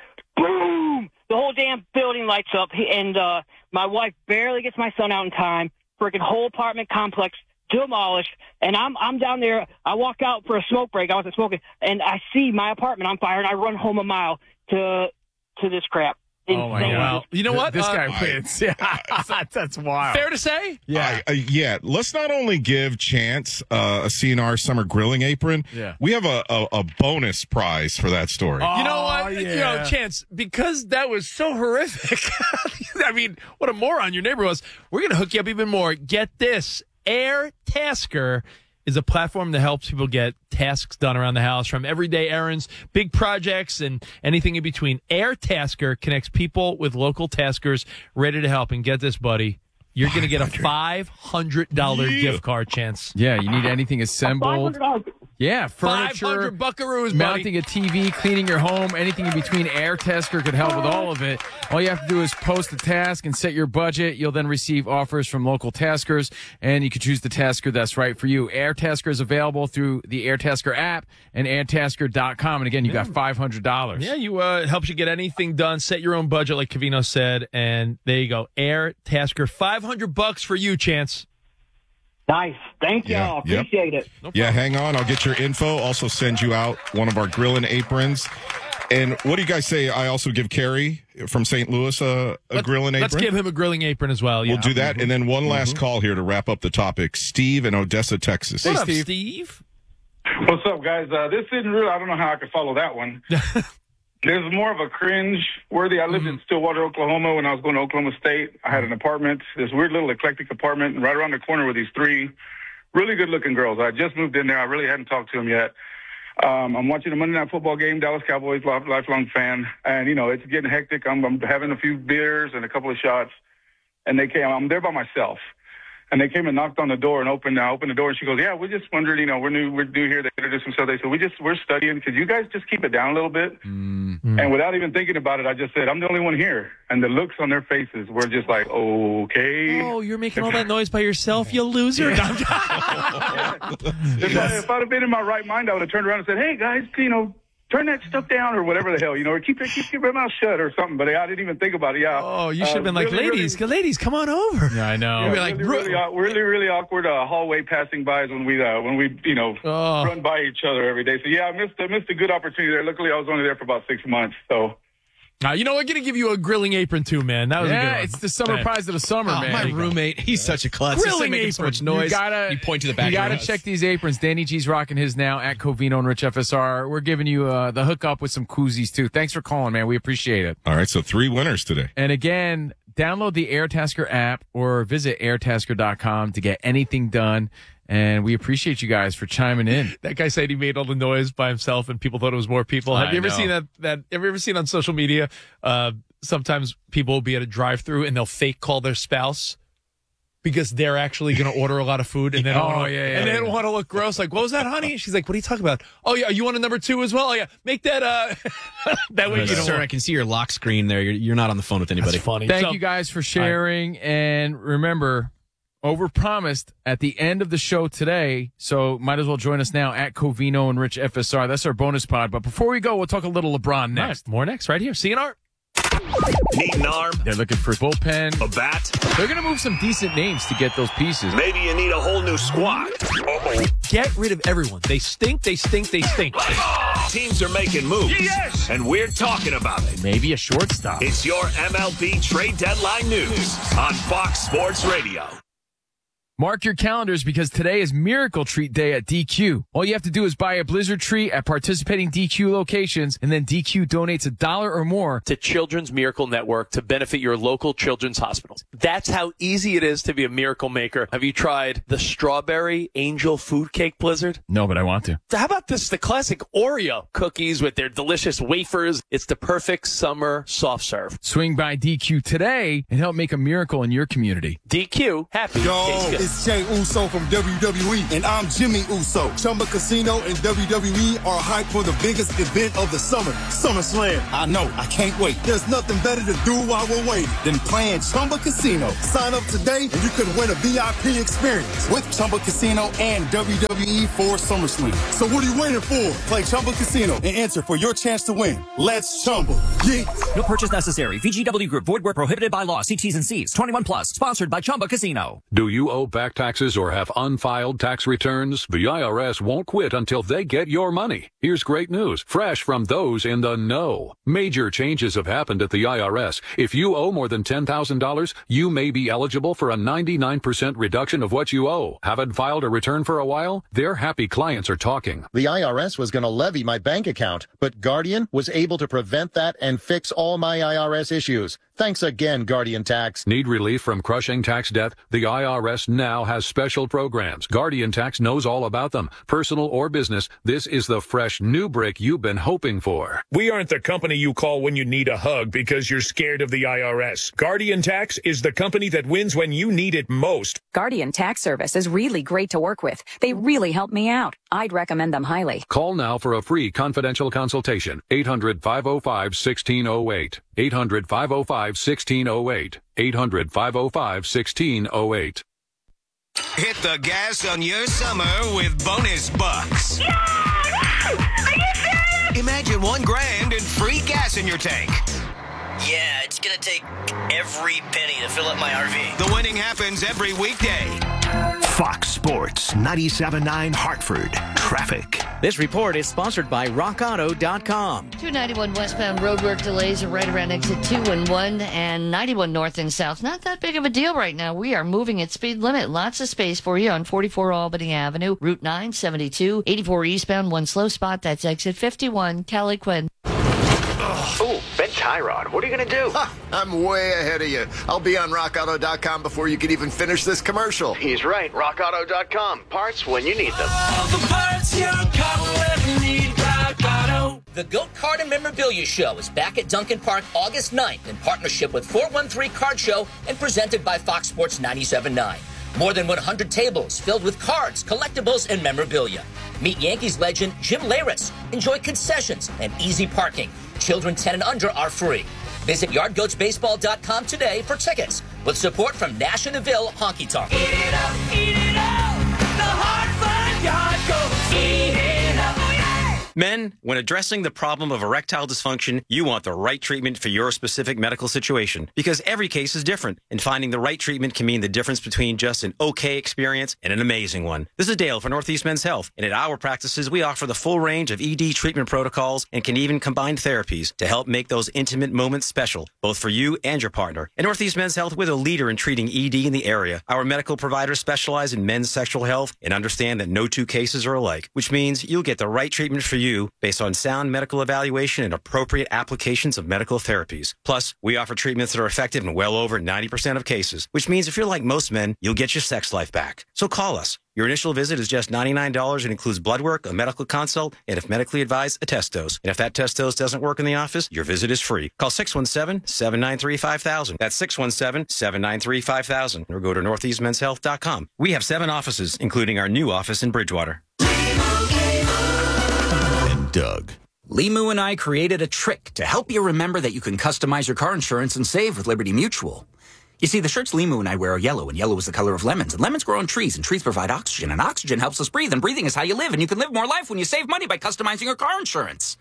Speaker 8: Boom! The whole damn building lights up. He, and uh, my wife barely gets my son out in time. Freaking whole apartment complex demolished. And I'm I'm down there. I walk out for a smoke break. I wasn't smoking. And I see my apartment on fire, and I run home a mile to to this crap.
Speaker 3: Oh, my God. Well, you know what?
Speaker 6: This
Speaker 3: Uh,
Speaker 6: guy wins. Yeah, that's wild.
Speaker 3: Fair to say?
Speaker 7: Yeah. Uh, yeah. Let's not only give Chance uh, a C N R summer grilling apron.
Speaker 6: Yeah.
Speaker 7: We have a, a, a bonus prize for that story.
Speaker 3: You know what?
Speaker 6: Oh,
Speaker 3: You
Speaker 6: yeah.
Speaker 3: know, Chance, because that was so horrific. I mean, what a moron your neighbor was. We're going to hook you up even more. Get this. Air Tasker is a platform that helps people get tasks done around the house, from everyday errands, big projects, and anything in between. Air Tasker connects people with local taskers ready to help. And get this, buddy. You're going to get a five hundred dollars
Speaker 7: Yeah.
Speaker 3: gift card, Chance.
Speaker 6: Yeah, you need anything assembled. Yeah, furniture,
Speaker 3: five hundred buckaroos, buddy.
Speaker 6: mounting a T V, cleaning your home, anything in between. Air Tasker could help with all of it. All you have to do is post the task and set your budget. You'll then receive offers from local taskers, and you can choose the tasker that's right for you. Air Tasker is available through the Air Tasker app and air tasker dot com. And again, you got five hundred dollars.
Speaker 3: Yeah, you uh, it helps you get anything done. Set your own budget, like Covino said, and there you go. Air Tasker, five hundred bucks for you, Chance.
Speaker 8: Nice. Thank
Speaker 7: Yeah,
Speaker 8: y'all.
Speaker 7: yep.
Speaker 8: Appreciate it.
Speaker 7: Yeah, hang on. I'll get your info. Also send you out one of our grilling aprons. And what do you guys say? I also give Carrie from Saint Louis a, a
Speaker 3: Let-
Speaker 7: grilling apron.
Speaker 3: Let's give him a grilling apron as well. Yeah.
Speaker 7: We'll do that. And then one last call here to wrap up the topic. Steve in Odessa, Texas.
Speaker 3: What up, Steve?
Speaker 9: What's up, guys? Uh, this isn't really, I don't know how I could follow that one. There's more of a cringe worthy. I lived in Stillwater, Oklahoma when I was going to Oklahoma State. I had an apartment, this weird little eclectic apartment, and right around the corner were these three really good looking girls. I just moved in there. I really hadn't talked to them yet. Um, I'm watching a Monday Night Football game, Dallas Cowboys, life- lifelong fan. And, you know, it's getting hectic. I'm, I'm having a few beers and a couple of shots. And they came, I'm there by myself. And they came and knocked on the door and opened, I opened the door, and she goes, yeah, we're just wondering, you know, we're new, we're new here. They introduced themselves. They said, we just, we're studying. Could you guys just keep it down a little bit?
Speaker 6: Mm-hmm.
Speaker 9: And without even thinking about it, I just said, I'm the only one here. And the looks on their faces were just like, okay.
Speaker 3: Oh, you're making all that noise by yourself, you loser.
Speaker 9: If, I, if I'd have been in my right mind, I would have turned around and said, hey, guys, you know, turn that stuff down or whatever the hell, you know, or keep, keep, keep your mouth shut or something. But I didn't even think about it. Yeah.
Speaker 3: Oh, you should have
Speaker 9: Uh,
Speaker 3: been like,
Speaker 9: really,
Speaker 3: ladies,
Speaker 9: really-
Speaker 3: ladies, come on over.
Speaker 6: Yeah, I know.
Speaker 9: Yeah,
Speaker 3: You'd be like,
Speaker 9: really,
Speaker 3: "Bro-"
Speaker 9: really, aw- really, really awkward uh, hallway passing bys when we, uh, when we, you know,
Speaker 3: Oh.
Speaker 9: run by each other every day. So yeah, I missed, I missed a good opportunity there. Luckily, I was only there for about six months. So
Speaker 3: Now, you know, we're going to give you a grilling apron too, man. That was a good
Speaker 6: Yeah,
Speaker 3: one.
Speaker 6: it's the summer
Speaker 3: Right.
Speaker 6: prize of the summer,
Speaker 2: Oh,
Speaker 6: man.
Speaker 2: my roommate, he's such a klutz. He's
Speaker 3: Grilling
Speaker 2: making so much
Speaker 3: apron.
Speaker 2: noise.
Speaker 6: You gotta,
Speaker 2: you point to the back
Speaker 6: You
Speaker 2: of
Speaker 6: gotta
Speaker 2: your
Speaker 6: check
Speaker 2: house.
Speaker 6: these aprons. Danny G's rocking his now at Covino and Rich F S R. We're giving you uh, the hookup with some koozies too. Thanks for calling, man. We appreciate it.
Speaker 7: All right, so three winners today.
Speaker 6: And again, download the AirTasker app or visit air tasker dot com to get anything done. And we appreciate you guys for chiming in.
Speaker 3: That guy said he made all the noise by himself, and people thought it was more people. Have
Speaker 6: I
Speaker 3: you ever
Speaker 6: know.
Speaker 3: seen that? That have you ever seen on social media? Uh, sometimes people will be at a drive-through and they'll fake call their spouse because they're actually going to order a lot of food, and they don't
Speaker 6: Oh,
Speaker 3: want to,
Speaker 6: yeah, yeah,
Speaker 3: and they
Speaker 6: yeah.
Speaker 3: don't want to look gross. Like, what was that, honey? She's like, what are you talking about? Oh yeah, you want a number two as well? Oh yeah, make that. Uh, that way you don't.
Speaker 2: Sir, I can see your lock screen there. You're, you're not on the phone with anybody.
Speaker 3: That's funny.
Speaker 6: Thank
Speaker 3: So-
Speaker 6: you guys for sharing. And remember, overpromised at the end of the show today. So might as well join us now at Covino and Rich F S R. That's our bonus pod. But before we go, we'll talk a little LeBron next.
Speaker 3: More next, right here. C N R.
Speaker 10: Need an arm?
Speaker 6: They're looking for bullpen.
Speaker 10: A bat?
Speaker 6: They're going to move some decent names to get those pieces.
Speaker 10: Maybe you need a whole new squad. Uh-oh.
Speaker 3: Get rid of everyone. They stink. They stink. They stink.
Speaker 10: Teams are making moves. Yes! And we're talking about it.
Speaker 6: Maybe a shortstop.
Speaker 10: It's your M L B trade deadline news on Fox Sports Radio.
Speaker 6: Mark your calendars because today is Miracle Treat Day at D Q. All you have to do is buy a Blizzard treat at participating D Q locations, and then D Q donates a dollar or more
Speaker 11: to Children's Miracle Network to benefit your local children's hospitals. That's how easy it is to be a miracle maker. Have you tried the Strawberry Angel Food Cake Blizzard?
Speaker 6: No, but I want to.
Speaker 11: How about this, the classic Oreo cookies with their delicious wafers? It's the perfect summer soft serve.
Speaker 6: Swing by D Q today and help make a miracle in your community.
Speaker 11: D Q, happy.
Speaker 12: Yo, it's Jay Uso from W W E, and I'm Jimmy Uso. Chumba Casino and W W E are hyped for the biggest event of the summer, SummerSlam. I know, I can't wait. There's nothing better to do while we're waiting than playing Chumba Casino. Sign up today and you could win a V I P experience with Chumba Casino and W W E for SummerSlam. So what are you waiting for? Play Chumba Casino and enter for your chance to win. Let's Chumba. Yeah.
Speaker 13: No purchase necessary. V G W Group. Void where prohibited by law. See T's and C's. twenty-one plus. Sponsored by Chumba Casino.
Speaker 14: Do you owe back taxes or have unfiled tax returns? The I R S won't quit until they get your money. Here's great news, fresh from those in the know. Major changes have happened at the I R S. If you owe more than ten thousand dollars, you may be eligible for a ninety-nine percent reduction of what you owe. Haven't filed a return for a while? Their happy clients are talking.
Speaker 15: The I R S was going to levy my bank account, but Guardian was able to prevent that and fix all my I R S issues. Thanks again, Guardian Tax.
Speaker 14: Need relief from crushing tax debt? The I R S now has special programs. Guardian Tax knows all about them. Personal or business, this is the fresh new break you've been hoping for.
Speaker 10: We aren't the company you call when you need a hug because you're scared of the I R S. Guardian Tax is the company that wins when you need it most.
Speaker 16: Guardian Tax Service is really great to work with. They really helped me out. I'd recommend them highly.
Speaker 14: Call now for a free confidential consultation. eight hundred, five oh five, one six oh eight. eight hundred, five oh five, one six oh eight. eight hundred, five oh five, one six oh eight.
Speaker 17: Hit the gas on your summer with bonus bucks.
Speaker 22: Yeah! Are you serious?
Speaker 17: Imagine one grand and free gas in your tank.
Speaker 18: Yeah, it's gonna take every penny to fill up my R V.
Speaker 17: The winning happens every weekday.
Speaker 19: Fox Sports ninety-seven point nine Hartford. Traffic.
Speaker 20: This report is sponsored by rock auto dot com.
Speaker 21: two ninety-one westbound roadwork delays are right around exit two and one, and ninety-one north and south. Not that big of a deal right now. We are moving at speed limit. Lots of space for you on forty-four Albany Avenue, Route nine seventy-two, eighty-four eastbound, one slow spot. That's exit fifty-one. Kelly Quinn.
Speaker 18: Oh, Ben Tyrod, what are you going to do?
Speaker 23: Ha, I'm way ahead of you. I'll be on rock auto dot com before you can even finish this commercial.
Speaker 18: He's right. rock auto dot com. Parts when you need them.
Speaker 22: All the parts your car will ever need. Rock Auto.
Speaker 24: The Goat Card and Memorabilia Show is back at Duncan Park August ninth in partnership with four one three Card Show and presented by Fox Sports ninety-seven point nine. More than one hundred tables filled with cards, collectibles, and memorabilia. Meet Yankees legend Jim Leyritz. Enjoy concessions and easy parking. Children ten and under are free. Visit yard goats baseball dot com today for tickets with support from Nash and Neville Honky Tonk.
Speaker 22: Eat it up, eat it up. The Hartford Yard Goats. Eat it up. Oh, yeah.
Speaker 34: Men, when addressing the problem of erectile dysfunction, you want the right treatment for your specific medical situation because every case is different, and finding the right treatment can mean the difference between just an okay experience and an amazing one. This is Dale for Northeast Men's Health, and at our practices, we offer the full range of E D treatment protocols and can even combine therapies to help make those intimate moments special, both for you and your partner. At Northeast Men's Health, we're the leader in treating E D in the area. Our medical providers specialize in men's sexual health and understand that no two cases are alike, which means you'll get the right treatment for you based on sound medical evaluation and appropriate applications of medical therapies. Plus, we offer treatments that are effective in well over ninety percent of cases, which means if you're like most men, you'll get your sex life back. So call us. Your initial visit is just ninety-nine dollars and includes blood work, a medical consult, and if medically advised, a test dose. And if that test dose doesn't work in the office, your visit is free. Call six one seven, seven nine three, five thousand. That's six one seven, seven nine three, five thousand. Or go to northeast men's health dot com. We have seven offices, including our new office in Bridgewater.
Speaker 35: And Doug. Limu and I created a trick to help you remember that you can customize your car insurance and save with Liberty Mutual. You see, the shirts Limu and I wear are yellow, and yellow is the color of lemons, and lemons grow on trees, and trees provide oxygen, and oxygen helps us breathe, and breathing is how you live, and you can live more life when you save money by customizing your car insurance.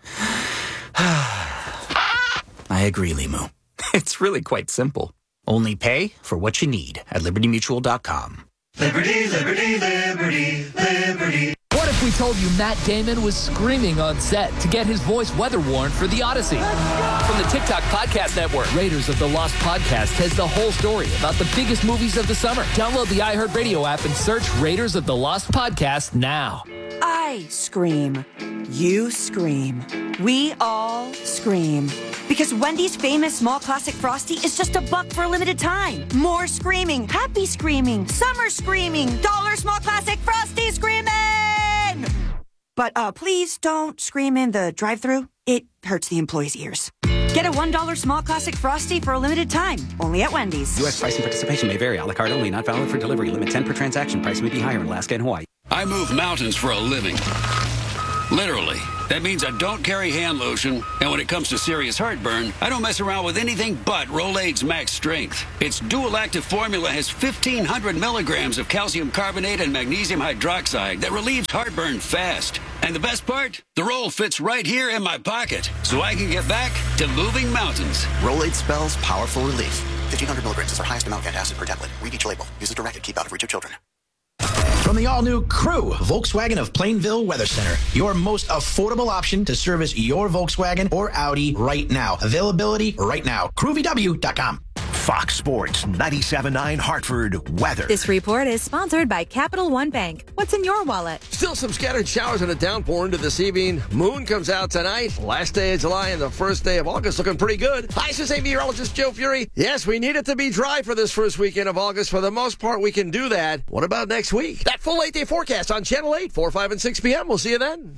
Speaker 35: I agree, Limu. It's really quite simple. Only pay for what you need at liberty mutual dot com.
Speaker 22: Liberty, liberty, liberty, liberty.
Speaker 36: What if
Speaker 1: if we told you Matt Damon was screaming on set to get his voice weather warned for The Odyssey? From the TikTok Podcast Network, Raiders of the Lost Podcast has the whole story about the biggest movies of the summer. Download the iHeartRadio app and search Raiders of the Lost Podcast now.
Speaker 4: I scream. You scream. We all scream. Because Wendy's famous small classic Frosty is just a buck for a limited time. More screaming, happy screaming, summer screaming, dollar small classic Frosty screaming! But uh, please don't scream in the drive-thru. It hurts the employees' ears. Get a one dollar small classic Frosty for a limited time. Only at Wendy's.
Speaker 35: U S price and participation may vary. A la carte only. Not valid for delivery. Limit ten per transaction. Price may be higher in Alaska and Hawaii.
Speaker 5: I move mountains for a living. Literally. That means I don't carry hand lotion, and when it comes to serious heartburn, I don't mess around with anything but Rolaids Max Strength. Its dual-active formula has fifteen hundred milligrams of calcium carbonate and magnesium hydroxide that relieves heartburn fast. And the best part? The roll fits right here in my pocket, so I can get back to moving mountains.
Speaker 7: Rolaids spells powerful relief. fifteen hundred milligrams is our highest amount of antacid per tablet. Read each label. Use as directed. Keep out of reach of children.
Speaker 19: From the all-new Crew, Volkswagen of Plainville Weather Center, your most affordable option to service your Volkswagen or Audi right now. Availability right now. crew v w dot com.
Speaker 8: Fox Sports ninety-seven point nine Hartford weather.
Speaker 9: This report is sponsored by Capital One Bank. What's in your wallet?
Speaker 25: Still some scattered showers and a downpour into this evening. Moon comes out tonight. Last day of July and the first day of August looking pretty good. Hi, this is meteorologist Joe Fury. Yes, we need it to be dry for this first weekend of August. For the most part, we can do that. What about next week? That full eight-day forecast on Channel eight, four, five, and six p.m. We'll see you then.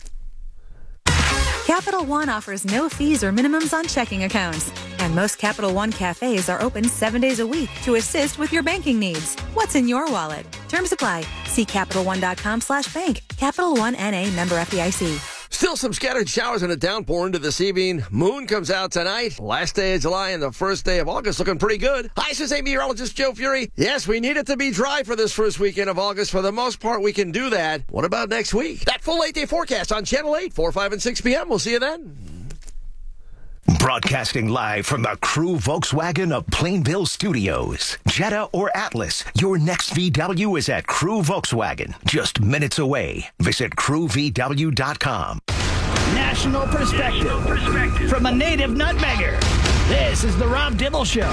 Speaker 9: Capital One offers no fees or minimums on checking accounts. And most Capital One cafes are open seven days a week to assist with your banking needs. What's in your wallet? Terms apply. See CapitalOne.com slash bank. Capital One N A member F D I C.
Speaker 25: Still some scattered showers and a downpour into this evening. Moon comes out tonight. Last day of July and the first day of August looking pretty good. Hi, this is meteorologist Joe Fury. Yes, we need it to be dry for this first weekend of August. For the most part, we can do that. What about next week? That full eight-day forecast on Channel eight, four, five, and six p.m. We'll see you then.
Speaker 8: Broadcasting live from the Crew Volkswagen of Plainville Studios. Jetta or Atlas, your next V W is at Crew Volkswagen. Just minutes away. Visit crew v w dot com.
Speaker 26: National perspective, National perspective from a native nutmegger. This is the Rob Dibble Show.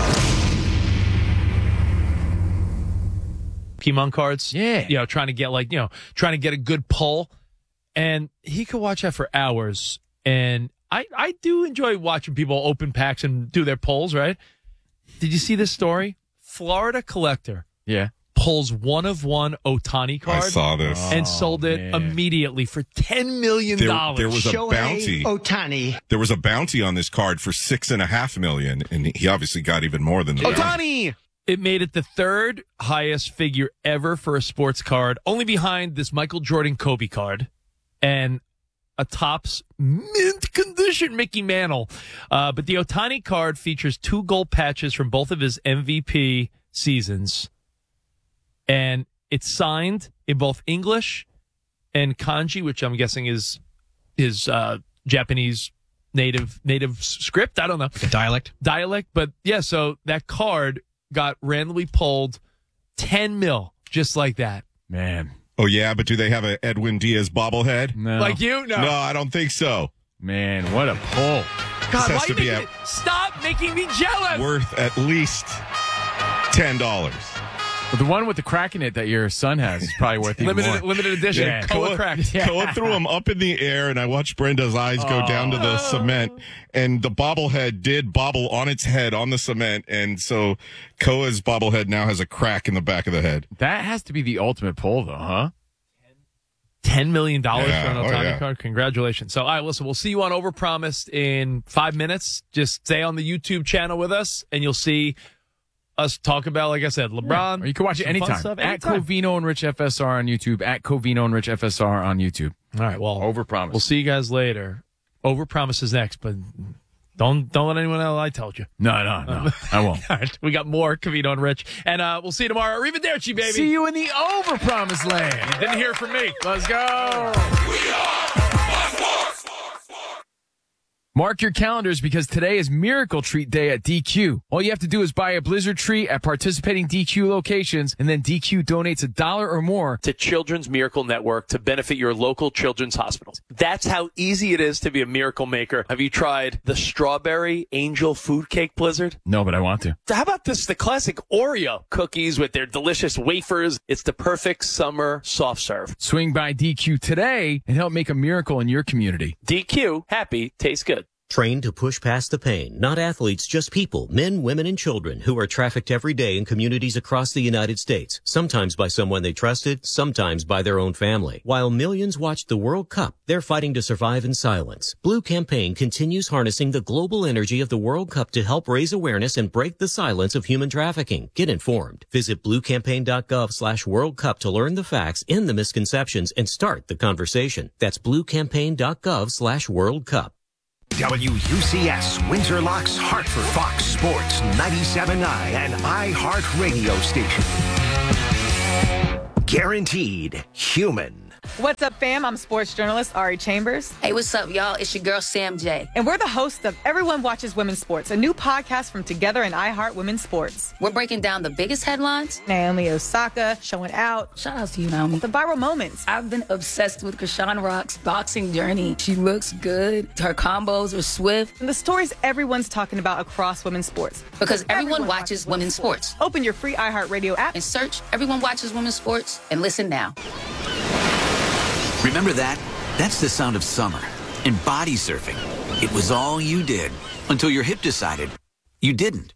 Speaker 3: Pokemon cards.
Speaker 6: Yeah.
Speaker 3: You know, trying to get like, you know, trying to get a good pull. And he could watch that for hours. And I, I do enjoy watching people open packs and do their pulls, right? Did you see this story? Florida collector.
Speaker 6: Yeah.
Speaker 3: Pulls one of one Ohtani card.
Speaker 27: I saw this.
Speaker 3: And oh, sold it man. immediately for ten million dollars.
Speaker 27: There, there was a
Speaker 26: Shohei
Speaker 27: bounty.
Speaker 26: Ohtani.
Speaker 27: There was a bounty on this card for six and a half million, and he obviously got even more than that.
Speaker 3: Ohtani! It made it the third highest figure ever for a sports card, only behind this Michael Jordan Kobe card. And a Topps mint condition Mickey Mantle. Uh, but the Ohtani card features two gold patches from both of his M V P seasons. And it's signed in both English and kanji, which I'm guessing is his uh, Japanese native native script. I don't know.
Speaker 2: Like a dialect?
Speaker 3: Dialect. But yeah, so that card got randomly pulled ten mil, just like that.
Speaker 6: Man.
Speaker 27: Oh, yeah, but do they have an Edwin Diaz bobblehead?
Speaker 6: No.
Speaker 3: Like you? No.
Speaker 27: No, I don't think so.
Speaker 6: Man, what a pull.
Speaker 3: God,
Speaker 27: This has
Speaker 3: why
Speaker 27: to
Speaker 3: you
Speaker 27: be
Speaker 3: making
Speaker 27: a-
Speaker 3: me, stop making me jealous.
Speaker 27: Worth at least ten dollars.
Speaker 6: But the one with the crack in it that your son has is probably worth even
Speaker 3: Limited
Speaker 6: more.
Speaker 3: limited edition.
Speaker 27: Yeah,
Speaker 3: Color
Speaker 27: Koa,
Speaker 3: cracked.
Speaker 27: Koa threw him up in the air, and I watched Brenda's eyes go
Speaker 6: Oh.
Speaker 27: down to the cement, and the bobblehead did bobble on its head on the cement, and so Koa's bobblehead now has a crack in the back of the head.
Speaker 6: That has to be the ultimate pull, though, huh?
Speaker 3: ten million dollars
Speaker 27: Yeah,
Speaker 3: for an
Speaker 27: oh,
Speaker 3: Ohtani
Speaker 27: yeah.
Speaker 3: card. Congratulations. So, all right, listen, we'll see you on Overpromised in five minutes. Just stay on the YouTube channel with us, and you'll see us talk about, like I said, LeBron.
Speaker 6: Or you can watch it
Speaker 3: some fun
Speaker 6: anytime.
Speaker 3: stuff,
Speaker 6: At
Speaker 3: anytime.
Speaker 6: Covino and Rich F S R on YouTube. At Covino and Rich F S R on YouTube.
Speaker 3: All right, well,
Speaker 6: Overpromised.
Speaker 3: we'll see you guys later. Overpromise is next, but don't don't let anyone know I told you.
Speaker 6: No, no, no. I won't.
Speaker 3: All right, we got more Covino and Rich, and uh, we'll see you tomorrow. Arrivederci, baby.
Speaker 6: See you in the Overpromised land.
Speaker 3: You didn't hear from me.
Speaker 6: Let's go. Mark your calendars because today is Miracle Treat Day at D Q. All you have to do is buy a Blizzard treat at participating D Q locations, and then D Q donates a dollar or more
Speaker 10: to Children's Miracle Network to benefit your local children's hospitals. That's how easy it is to be a miracle maker. Have you tried the Strawberry Angel Food Cake Blizzard?
Speaker 6: No, but I want to.
Speaker 10: How about this, the classic Oreo cookies with their delicious wafers? It's the perfect summer soft serve.
Speaker 6: Swing by D Q today and help make a miracle in your community.
Speaker 10: D Q, happy, tastes good.
Speaker 11: Trained to push past the pain, not athletes, just people, men, women, and children who are trafficked every day in communities across the United States, sometimes by someone they trusted, sometimes by their own family. While millions watched the World Cup, they're fighting to survive in silence. Blue Campaign continues harnessing the global energy of the World Cup to help raise awareness and break the silence of human trafficking. Get informed. Visit bluecampaign.gov slash World Cup to learn the facts, end the misconceptions, and start the conversation. That's bluecampaign.gov slash World Cup.
Speaker 8: W U C S, Windsor Locks, Hartford, Fox Sports, ninety-seven point nine, and iHeart Radio Station. Guaranteed human.
Speaker 12: What's up, fam? I'm sports journalist Ari Chambers.
Speaker 13: Hey, what's up, y'all? It's your girl, Sam J.
Speaker 12: And we're the hosts of Everyone Watches Women's Sports, a new podcast from Together and iHeart Women's Sports.
Speaker 13: We're breaking down the biggest headlines.
Speaker 12: Naomi Osaka showing out.
Speaker 13: Shout out to you, Naomi.
Speaker 12: The viral moments.
Speaker 13: I've been obsessed with Krishan Rock's boxing journey. She looks good. Her combos are swift.
Speaker 12: And the stories everyone's talking about across women's sports.
Speaker 13: Because everyone, everyone watches, watches women's sports.
Speaker 12: sports. Open your free iHeart Radio app
Speaker 13: and search Everyone Watches Women's Sports and listen now.
Speaker 35: Remember that? That's the sound of summer and body surfing. It was all you did until your hip decided you didn't.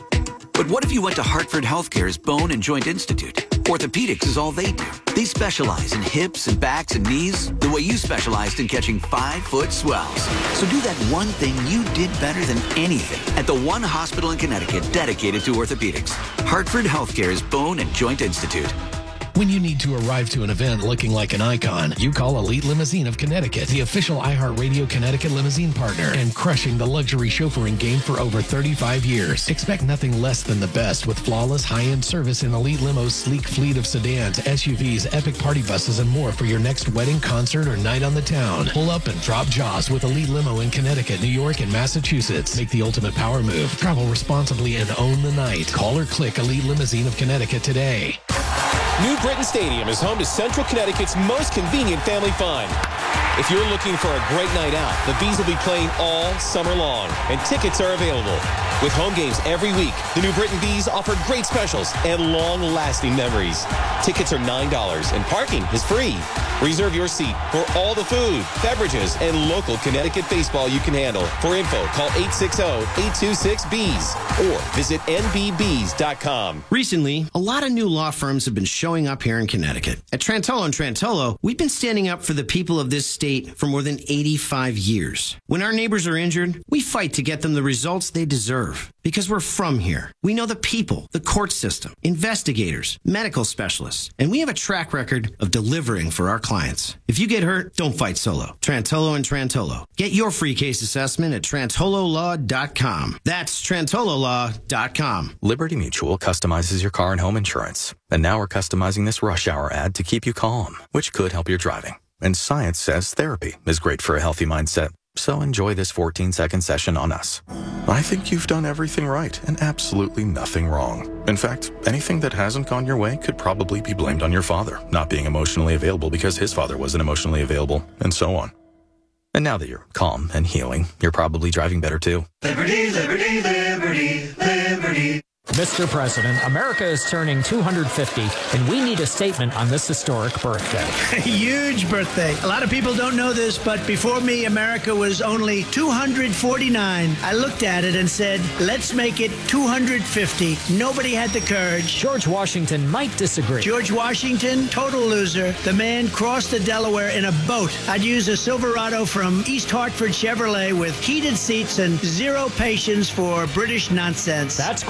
Speaker 35: But what if you went to Hartford Healthcare's Bone and Joint Institute? Orthopedics is all they do. They specialize in hips and backs and knees the way you specialized in catching five-foot swells. So do that one thing you did better than anything at the one hospital in Connecticut dedicated to orthopedics. Hartford Healthcare's Bone and Joint Institute.
Speaker 14: When you need to arrive to an event looking like an icon, you call Elite Limousine of Connecticut, the official iHeartRadio Connecticut limousine partner, and crushing the luxury chauffeuring game for over thirty-five years. Expect nothing less than the best with flawless high-end service in Elite Limo's sleek fleet of sedans, S U Vs, epic party buses, and more for your next wedding, concert, or night on the town. Pull up and drop jaws with Elite Limo in Connecticut, New York, and Massachusetts. Make the ultimate power move. Travel responsibly and own the night. Call or click Elite Limousine of Connecticut today.
Speaker 15: New Britain Stadium is home to Central Connecticut's most convenient family fun. If you're looking for a great night out, the Bees will be playing all summer long, and tickets are available. With home games every week, the New Britain Bees offer great specials and long-lasting memories. Tickets are nine dollars, and parking is free. Reserve your seat for all the food, beverages, and local Connecticut baseball you can handle. For info, call eight six zero, eight two six, B E E S or visit N B bees dot com.
Speaker 19: Recently, a lot of new law firms have been showing up here in Connecticut. At Trantolo and Trantolo, we've been standing up for the people of this state for more than eighty-five years. When our neighbors are injured, we fight to get them the results they deserve. Because we're from here. We know the people, the court system, investigators, medical specialists, and we have a track record of delivering for our clients. If you get hurt, don't fight solo. Trantolo and Trantolo. Get your free case assessment at trantolo law dot com. That's trantolo law dot com.
Speaker 16: Liberty Mutual customizes your car and home insurance. And now we're customizing this rush hour ad to keep you calm, which could help your driving. And science says therapy is great for a healthy mindset. So enjoy this fourteen-second session on us. I think you've done everything right and absolutely nothing wrong. In fact, anything that hasn't gone your way could probably be blamed on your father not being emotionally available because his father wasn't emotionally available, and so on. And now that you're calm and healing, you're probably driving better too.
Speaker 22: Liberty, liberty, liberty, liberty.
Speaker 17: Mister President, America is turning two hundred fifty, and we need a statement on this historic birthday.
Speaker 26: Huge birthday. A lot of people don't know this, but before me, America was only two hundred forty-nine. I looked at it and said, let's make it two hundred fifty. Nobody had the courage.
Speaker 17: George Washington might disagree.
Speaker 26: George Washington, total loser. The man crossed the Delaware in a boat. I'd use a Silverado from East Hartford Chevrolet with heated seats and zero patience for British nonsense.
Speaker 17: That's questionable.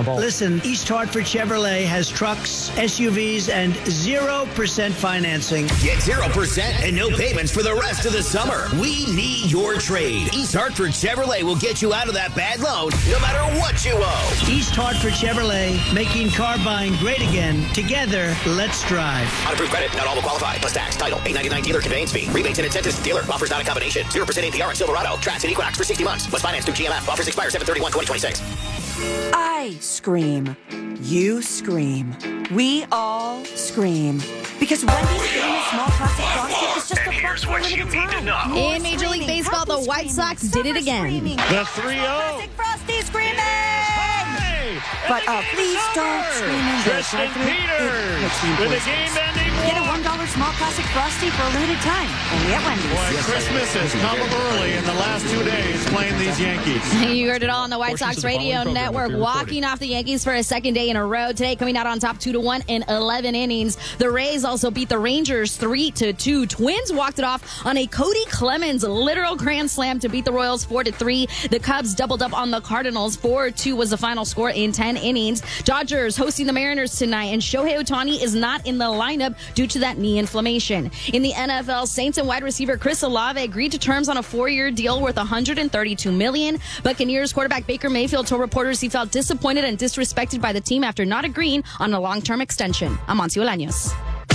Speaker 17: Bowl.
Speaker 26: Listen, East Hartford Chevrolet has trucks, S U Vs, and zero percent financing.
Speaker 1: Get zero percent and no payments for the rest of the summer. We need your trade. East Hartford Chevrolet will get you out of that bad loan no matter what you owe.
Speaker 26: East Hartford Chevrolet, making car buying great again. Together, let's drive.
Speaker 1: On approved credit, not all will qualify. Plus tax, title, eight ninety-nine dealer conveyance fee. Rebates and incentives to dealer. Offers not a combination. zero percent A P R on Silverado, Trax, and Equinox for sixty months. Must finance through G M F. Offers expire seven thirty-one twenty twenty-six.
Speaker 4: I scream. You scream. We all scream. Because Wendy's famous small plastic frosty is just
Speaker 22: and
Speaker 4: a
Speaker 22: here's what you need to know.
Speaker 5: In Major League Baseball, the White Sox did it again.
Speaker 22: The three oh.
Speaker 4: Frosty screaming! But uh, please don't scream in this.
Speaker 22: Tristan Peters with a game-ending
Speaker 4: Get a one dollar small plastic frosty for a limited time. Only at Wendy's.
Speaker 22: Boy, Christmas has come early in the last two days playing these Yankees.
Speaker 5: You heard it all on the White Sox Radio Network, walking off the Yankees for a second day in a row. Today, coming out on top two to one in eleven innings. The Rays also beat the Rangers three to two. Twins walked it off on a Cody Clemens literal grand slam to beat the Royals four to three. The Cubs doubled up on the Cardinals. four two was the final score in ten innings. Dodgers hosting the Mariners tonight, and Shohei Ohtani is not in the lineup due to that knee inflammation. In the N F L, Saints and wide receiver Chris Olave agreed to terms on a four-year deal worth one hundred thirty-two million dollars. Buccaneers quarterback Baker Mayfield told reporters he felt disappointed and disrespected by the team after not agreeing on a long-term extension. Amancio Olaños.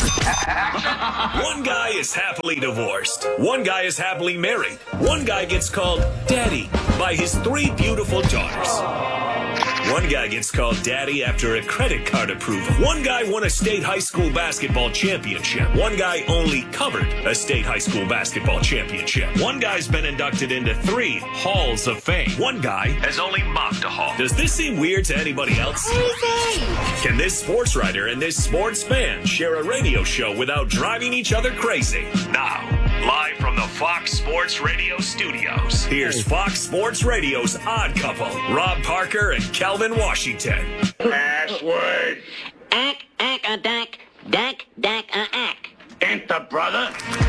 Speaker 18: One guy is happily divorced. One guy is happily married. One guy gets called daddy by his three beautiful daughters. One guy gets called daddy after a credit card approval. One guy won a state high school basketball championship. One guy only covered a state high school basketball championship. One guy's been inducted into three halls of fame. One guy has only mocked a hall. Does this seem weird to anybody else? Can this sports writer and this sports fan share a radio show without driving each other crazy? Now, live from the Fox Sports Radio studios, here's Fox Sports Radio's Odd Couple, Rob Parker and Calvin Washington.
Speaker 22: Password. Ack, ack, a dack, dack, dack, a ack. Enter, brother.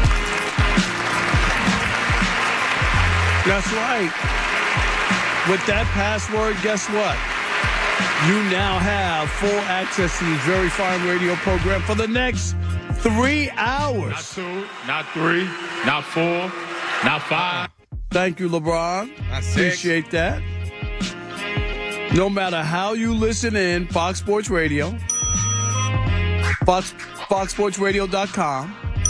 Speaker 20: That's right. With that password, guess what? You now have full access to this very fine radio program for the next three hours.
Speaker 22: Not two, not three, not four, not five.
Speaker 20: Thank you, LeBron.
Speaker 22: Not six.
Speaker 20: Appreciate that. No matter how you listen in, Fox Sports Radio, Fox, fox sports radio dot com,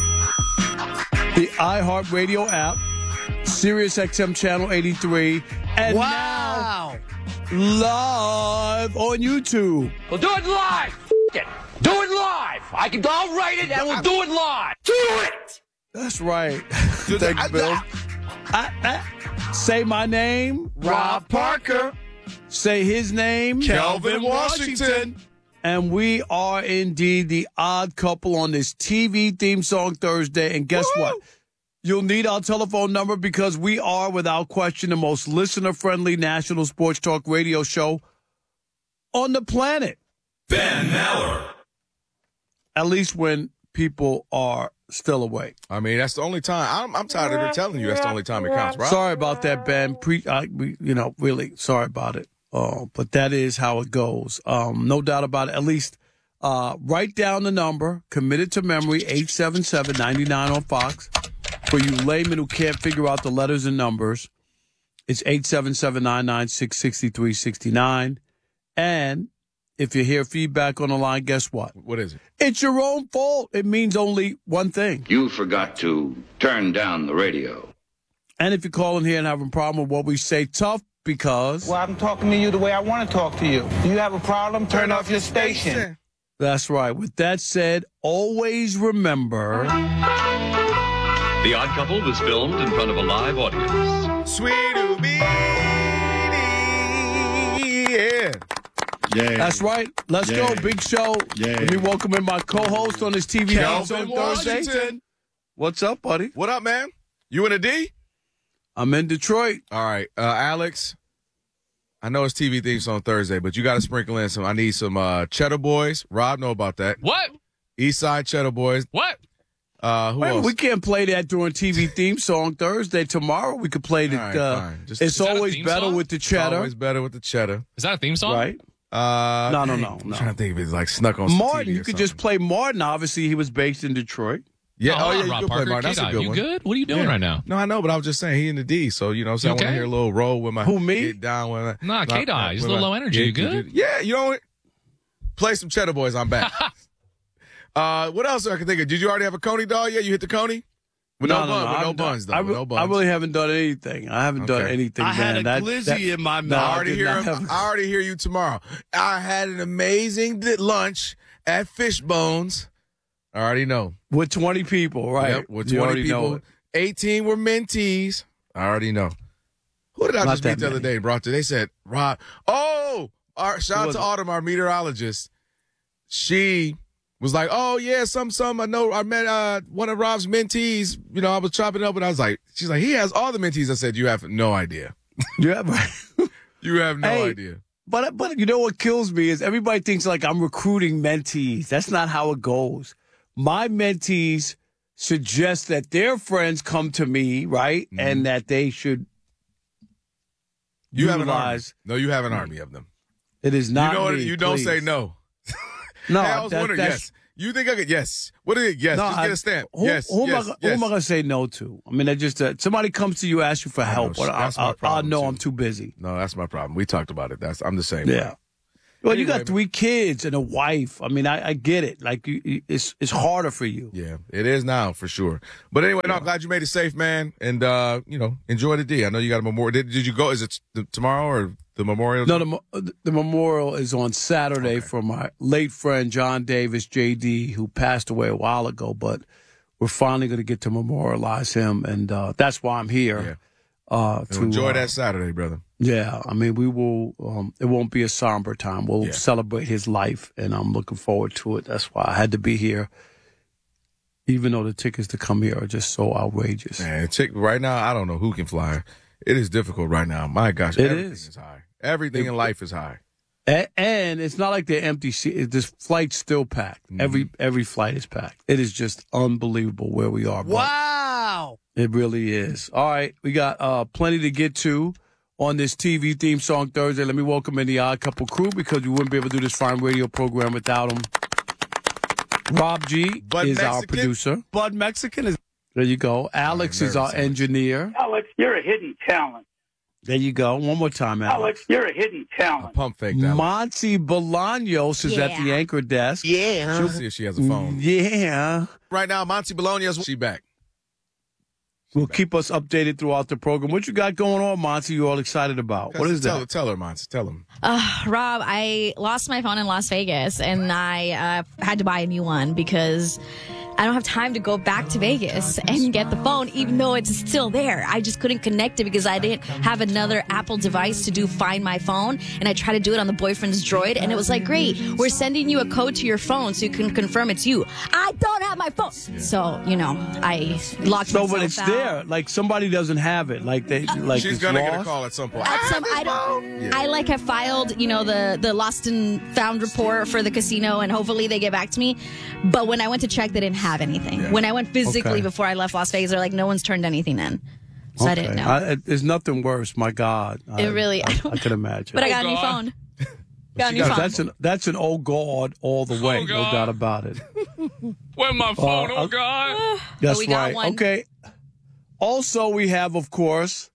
Speaker 20: the iHeartRadio app, Sirius X M Channel eighty-three, and
Speaker 22: Wow.
Speaker 20: now live on YouTube.
Speaker 22: We'll do it live. F- it. Do it live. I can. I'll write it and we'll do it live. Do it.
Speaker 20: That's right. Thank you, Bill. I, I, say my name,
Speaker 22: Rob Parker.
Speaker 20: Say his name,
Speaker 22: Calvin Washington.
Speaker 20: And we are indeed the odd couple on this T V theme song Thursday. And guess Woo! what? You'll need our telephone number because we are, without question, the most listener-friendly national sports talk radio show on the planet.
Speaker 18: Ben Maller.
Speaker 20: At least when people are still awake.
Speaker 21: I mean, that's the only time. I'm, I'm tired of telling you that's the only time it counts, right?
Speaker 20: Sorry about that, Ben. Pre- I, we, you know, really sorry about it. Uh, but that is how it goes. Um, no doubt about it. At least uh, write down the number, commit it to memory, eight seven seven, nine nine on Fox. For you laymen who can't figure out the letters and numbers, it's eight seven seven, nine nine six, six three six nine. And if you hear feedback on the line, guess what?
Speaker 21: What is it?
Speaker 20: It's your own fault. It means only one thing.
Speaker 23: You forgot to turn down the radio.
Speaker 20: And if you call in here and have a problem with what we say, tough because...
Speaker 24: Well, I'm talking to you the way I want to talk to you. Do you have a problem? Turn, Turn off your station. station.
Speaker 20: That's right. With that said, always remember...
Speaker 28: The Odd Couple was filmed in front of a live audience.
Speaker 21: Sweet yeah.
Speaker 20: Yeah. That's right. Let's yeah. go. Big show. Yeah. Let me welcome in my co-host on this T V
Speaker 21: Calvin
Speaker 20: on Thursday.
Speaker 21: Washington.
Speaker 20: What's up, buddy?
Speaker 21: What up, man? You in a D?
Speaker 20: I'm in Detroit.
Speaker 21: All right. Uh, Alex, I know it's T V theme song Thursday, but you got to sprinkle in some. I need some uh, Cheddar Boys. Rob know about that.
Speaker 3: What?
Speaker 21: East Side Cheddar Boys.
Speaker 3: What?
Speaker 21: Uh, who
Speaker 20: Wait,
Speaker 21: else?
Speaker 20: we can't play that during T V theme song Thursday. Tomorrow we could play the.
Speaker 21: All right,
Speaker 20: uh,
Speaker 21: fine. Just,
Speaker 20: it's always better
Speaker 3: song?
Speaker 20: with the cheddar.
Speaker 21: Always better with the cheddar.
Speaker 3: Is that a theme song?
Speaker 20: Right.
Speaker 21: Uh,
Speaker 20: no, no,
Speaker 21: dang,
Speaker 20: no,
Speaker 21: I'm
Speaker 20: no.
Speaker 21: trying to think if it's like snuck on some
Speaker 20: Martin,
Speaker 21: T V
Speaker 20: you
Speaker 21: or
Speaker 20: could
Speaker 21: something.
Speaker 20: just play Martin. Obviously, he was based in Detroit.
Speaker 21: Yeah,
Speaker 2: Oh,
Speaker 21: oh, yeah,
Speaker 2: Rob
Speaker 21: you could
Speaker 2: Parker,
Speaker 21: play Martin. That's a
Speaker 2: K-Dot,
Speaker 21: good
Speaker 2: you
Speaker 21: one.
Speaker 2: good? What are you doing
Speaker 21: Yeah.
Speaker 2: right now?
Speaker 21: No, I know, but I was just saying he in the D, so you know, what I'm saying I want to
Speaker 2: okay?
Speaker 21: hear a little roll with my
Speaker 20: Who, me?
Speaker 21: get down with my,
Speaker 2: Nah, K-Dot, he's a little low energy. You good?
Speaker 21: Yeah, you know what? Play some Cheddar Boys. I'm back. uh, what else I can think of? Did you already have a Coney dog yet? You hit the Coney? With no,
Speaker 20: no,
Speaker 21: bun,
Speaker 20: no,
Speaker 21: with no
Speaker 20: I'm
Speaker 21: buns,
Speaker 20: done.
Speaker 21: though.
Speaker 20: I,
Speaker 21: with
Speaker 20: re-
Speaker 21: no buns.
Speaker 20: I really haven't done anything. I haven't done
Speaker 21: Okay.
Speaker 20: anything.
Speaker 21: I
Speaker 20: man.
Speaker 21: had a
Speaker 20: that,
Speaker 21: glizzy
Speaker 20: that,
Speaker 21: in my
Speaker 20: no,
Speaker 21: mouth.
Speaker 20: I
Speaker 21: I already
Speaker 20: did
Speaker 21: hear
Speaker 20: not
Speaker 21: him.
Speaker 20: have-
Speaker 21: I already hear you tomorrow. I had an amazing di- lunch at Fishbones. I already know.
Speaker 20: With twenty people, right?
Speaker 21: Yep, with
Speaker 20: You
Speaker 21: twenty
Speaker 20: already know
Speaker 21: people.
Speaker 20: it.
Speaker 21: eighteen were mentees. I already know. Who did I
Speaker 20: Not
Speaker 21: just meet
Speaker 20: that
Speaker 21: the other
Speaker 20: many.
Speaker 21: day and brought to? They said, Rob. Oh, our, shout out
Speaker 20: was
Speaker 21: to
Speaker 20: it?
Speaker 21: Autumn, our meteorologist. She was like, oh, yeah, some, some. I know I met uh, one of Rob's mentees. You know, I was chopping it up and I was like, she's like, he has all the mentees. I said, you have no idea.
Speaker 20: Yeah,
Speaker 21: You have no
Speaker 20: Hey,
Speaker 21: idea.
Speaker 20: But but you know what kills me is everybody thinks like I'm recruiting mentees. That's not how it goes. My mentees suggest that their friends come to me, right,
Speaker 21: Mm-hmm.
Speaker 20: and that they should
Speaker 21: You have an army.
Speaker 20: utilize.
Speaker 21: No, you have an army of them.
Speaker 20: It is not
Speaker 21: you know what?
Speaker 20: me,
Speaker 21: You don't
Speaker 20: please.
Speaker 21: say no.
Speaker 20: No,
Speaker 21: Hey, I was
Speaker 20: that-
Speaker 21: wondering,
Speaker 20: that's-
Speaker 21: yes. You think I could? Yes. What is it? Yes.
Speaker 20: No,
Speaker 21: Just
Speaker 20: I-
Speaker 21: get a stamp.
Speaker 20: Who,
Speaker 21: yes.
Speaker 20: who,
Speaker 21: yes.
Speaker 20: am I,
Speaker 21: yes.
Speaker 20: who am I going to say no to? I mean, that just uh, somebody comes to you, asks you for help.
Speaker 21: know,
Speaker 20: but I,
Speaker 21: that's my
Speaker 20: I, I
Speaker 21: problem,
Speaker 20: know
Speaker 21: too.
Speaker 20: I'm too busy.
Speaker 21: No, that's my problem. We talked about it. That's I'm the same.
Speaker 20: Yeah.
Speaker 21: way.
Speaker 20: Well, you
Speaker 21: Anyway,
Speaker 20: got three kids and a wife. I mean, I, I get it. Like, you, you- it's it's harder for you.
Speaker 21: Yeah, it is now for sure. But anyway, no, I'm glad you made it safe, man. And uh, you know, enjoy the D. I know you got a memorial. Did, did you go? Is it t- tomorrow or the memorial?
Speaker 20: No, the, mo- the memorial is on Saturday for my late friend John Davis, J D, who passed away a while ago. But we're finally going to get to memorialize him, and uh, that's why I'm here. Uh,
Speaker 21: So
Speaker 20: to
Speaker 21: enjoy
Speaker 20: uh,
Speaker 21: that Saturday, brother.
Speaker 20: Yeah, I mean, we will. Um, it won't be a somber time. We'll
Speaker 21: Yeah.
Speaker 20: celebrate his life, and I'm looking forward to it. That's why I had to be here, even though the tickets to come here are just so outrageous.
Speaker 21: Man, chick, right now, I don't know who can fly. It is difficult right now. My gosh,
Speaker 20: It
Speaker 21: everything
Speaker 20: is.
Speaker 21: is high. Everything
Speaker 20: It-
Speaker 21: in life is high.
Speaker 20: A- and it's not like they're empty seats. This flight's still packed.
Speaker 21: Mm-hmm.
Speaker 20: Every every flight is packed. It is just unbelievable where we are. but
Speaker 21: Wow.
Speaker 20: It really is. All right, we got uh, plenty to get to on this T V theme song Thursday. Let me welcome in the Odd Couple crew because we wouldn't be able to do this fine radio program without them. Rob G
Speaker 21: Bud
Speaker 20: is our
Speaker 21: Mexican?
Speaker 20: producer. Bud Mexican is. There you go. Alex is our engineer.
Speaker 22: Alex, you're a hidden talent.
Speaker 20: There you go. One more time, Alex.
Speaker 22: Alex, you're a hidden talent.
Speaker 21: Pump fake that.
Speaker 20: Monty Bolaños is at the
Speaker 22: Yeah.
Speaker 20: anchor desk.
Speaker 21: Yeah. She'll see if she has a phone.
Speaker 20: Yeah.
Speaker 21: Right now, Monty Bologna's she back.
Speaker 20: Will keep us updated throughout the program. What you got going on, Monty? You all excited about? What is
Speaker 21: tell,
Speaker 20: that?
Speaker 21: Tell her, Monty. Tell him.
Speaker 5: Uh, Rob, I lost my phone in Las Vegas, and I uh, had to buy a new one because I don't have time to go back to Vegas and get the phone, even though it's still there. I just couldn't connect it because I didn't have another Apple device to do Find My Phone, and I tried to do it on the boyfriend's Droid, and it was like, great, we're sending you a code to your phone so you can confirm it's you. I don't have my phone. So, you know, I locked
Speaker 20: No,
Speaker 5: myself
Speaker 20: but it's
Speaker 5: out.
Speaker 20: there. Like somebody doesn't have it. Like they, like
Speaker 21: She's
Speaker 20: it's
Speaker 21: gonna get a
Speaker 20: lost.
Speaker 21: call at some point.
Speaker 5: At some, I don't. I like have filed, you know, the the lost and found report for the casino, and hopefully they get back to me. But when I went to check, they didn't have anything.
Speaker 20: Yeah.
Speaker 5: When I went physically
Speaker 20: Okay.
Speaker 5: before I left Las Vegas, they're like, no one's turned anything in. So I didn't know.
Speaker 20: I, there's nothing worse. My God,
Speaker 5: It
Speaker 20: I,
Speaker 5: really-
Speaker 20: I,
Speaker 5: I don't
Speaker 20: I can imagine.
Speaker 5: but I got a new phone. Got a new phone.
Speaker 20: That's an that's an old God all the way. No doubt about it.
Speaker 2: Where's my phone?
Speaker 20: Uh,
Speaker 2: oh, God.
Speaker 20: That's
Speaker 5: we got
Speaker 20: right.
Speaker 5: one.
Speaker 20: Okay. Also, we have, of course,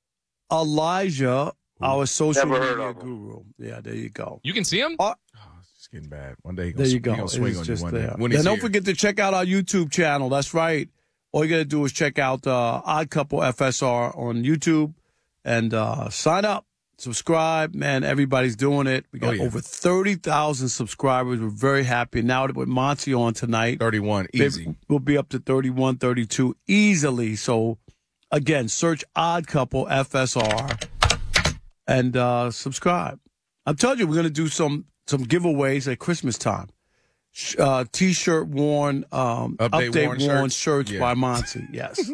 Speaker 20: Elijah, our social
Speaker 28: Never heard
Speaker 20: media
Speaker 28: of him.
Speaker 20: guru. Yeah, there you go.
Speaker 2: You can see him?
Speaker 20: Uh,
Speaker 21: It's getting bad. One day he
Speaker 20: There
Speaker 21: gonna,
Speaker 20: you
Speaker 21: he
Speaker 20: go.
Speaker 21: gonna swing
Speaker 20: It's
Speaker 21: on you
Speaker 20: just
Speaker 21: one
Speaker 20: there.
Speaker 21: day. When
Speaker 20: Yeah,
Speaker 21: he's
Speaker 20: don't
Speaker 21: here.
Speaker 20: forget to check out our YouTube channel. That's right. All you got to do is check out uh, Odd Couple F S R on YouTube and uh, sign up, subscribe. Man, everybody's doing it. We got
Speaker 21: Oh, yeah.
Speaker 20: over thirty thousand subscribers. We're very happy. Now with Monty on tonight,
Speaker 21: thirty-one, easy.
Speaker 20: maybe we'll be up to thirty-one, thirty-two easily. So, again, search Odd Couple F S R and uh, subscribe. I'm telling you, we're going to do some some giveaways at Christmas time. Sh- Uh, T-shirt worn, um,
Speaker 21: Update
Speaker 20: update,
Speaker 21: worn
Speaker 20: worn,
Speaker 21: shirts?
Speaker 20: shirts
Speaker 21: Yeah.
Speaker 20: by Monty. Yes.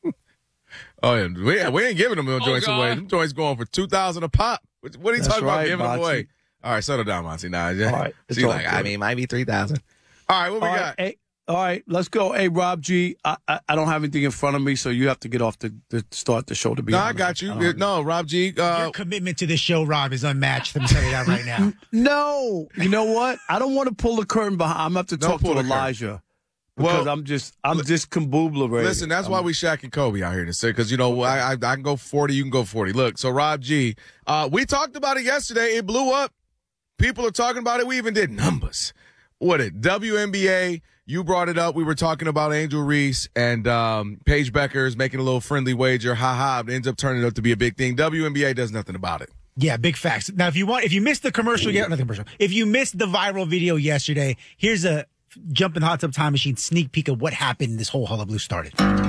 Speaker 21: Oh yeah, we, we ain't giving them them
Speaker 2: Oh,
Speaker 21: joints
Speaker 2: God.
Speaker 21: away. Them joints going for two thousand a pop. What, what are you
Speaker 20: That's
Speaker 21: talking about
Speaker 20: right,
Speaker 21: giving them
Speaker 20: Monty.
Speaker 21: away? All right, settle down, Monty. Nah,
Speaker 20: All right, it's
Speaker 21: she's
Speaker 20: all
Speaker 21: like,
Speaker 20: good.
Speaker 21: I mean, might be three thousand. All right, what we
Speaker 20: All
Speaker 21: got?
Speaker 20: right, hey, All right, let's go. Hey, Rob G, I, I, I don't have anything in front of me, so you have to get off to, to start the show, to be
Speaker 21: no,
Speaker 20: honest.
Speaker 21: I got you.
Speaker 20: I
Speaker 21: no, Rob G. Uh,
Speaker 6: Your commitment to this show, Rob, is unmatched. Let me tell you that right now.
Speaker 20: No. You know what? I don't want to pull the curtain behind. I'm going to have to
Speaker 21: Don't
Speaker 20: talk
Speaker 21: pull
Speaker 20: to
Speaker 21: the
Speaker 20: Elijah. Because
Speaker 21: Well,
Speaker 20: I'm just, I'm just conbubulated.
Speaker 21: Listen, that's why we Shaq and Kobe out here to say, because, you know, I, I I can go forty, you can go forty. Look, so Rob G, uh, we talked about it yesterday. It blew up. People are talking about it. We even did numbers. What it? W N B A, you brought it up. We were talking about Angel Reese and um, Paige Beckers making a little friendly wager. Ha-ha. It ends up turning out to be a big thing. W N B A does nothing about it.
Speaker 6: Yeah, big facts. Now, if you want, if you missed the commercial, yeah, not the commercial. If you missed the viral video yesterday, here's a jump in the hot tub time machine sneak peek of what happened. This whole hullabaloo started.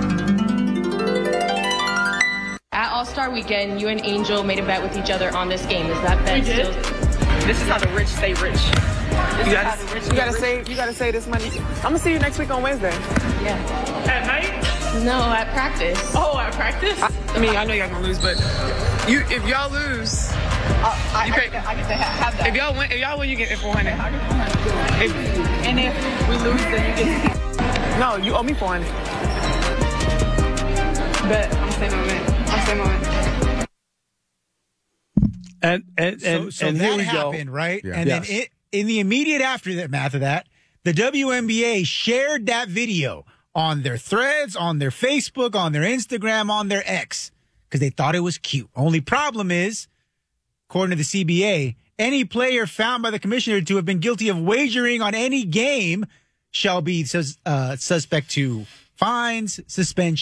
Speaker 7: At All-Star Weekend, you and Angel made a bet with each other on this game. Is that bet still?
Speaker 8: This is how the rich stay rich.
Speaker 7: This
Speaker 8: You
Speaker 7: is
Speaker 8: gotta,
Speaker 7: how the rich
Speaker 8: you
Speaker 7: get
Speaker 8: gotta
Speaker 7: rich.
Speaker 8: save. You gotta save this money. I'm gonna see you next week on Wednesday.
Speaker 7: Yeah.
Speaker 8: At night?
Speaker 7: No, at practice.
Speaker 8: Oh, at practice? I, I mean, I know y'all gonna lose, but you, if y'all lose, uh, I, you pay, I, get to, I get to ha- have that. If y'all win, if y'all win, you get four hundred. If, and if we lose, then you get. No, you owe me four hundred. Bet I'm saying my win. I'm saying my win.
Speaker 20: And and and,
Speaker 6: so, so
Speaker 20: and
Speaker 6: that
Speaker 20: here we
Speaker 6: happened,
Speaker 20: go.
Speaker 6: right?
Speaker 20: Yeah.
Speaker 6: And
Speaker 20: Yes.
Speaker 6: then it, in the immediate aftermath of that, the W N B A shared that video on their threads, on their Facebook, on their Instagram, on their X, because they thought it was cute. Only problem is, according to the C B A, any player found by the commissioner to have been guilty of wagering on any game shall be sus- uh, suspect to fines, suspension,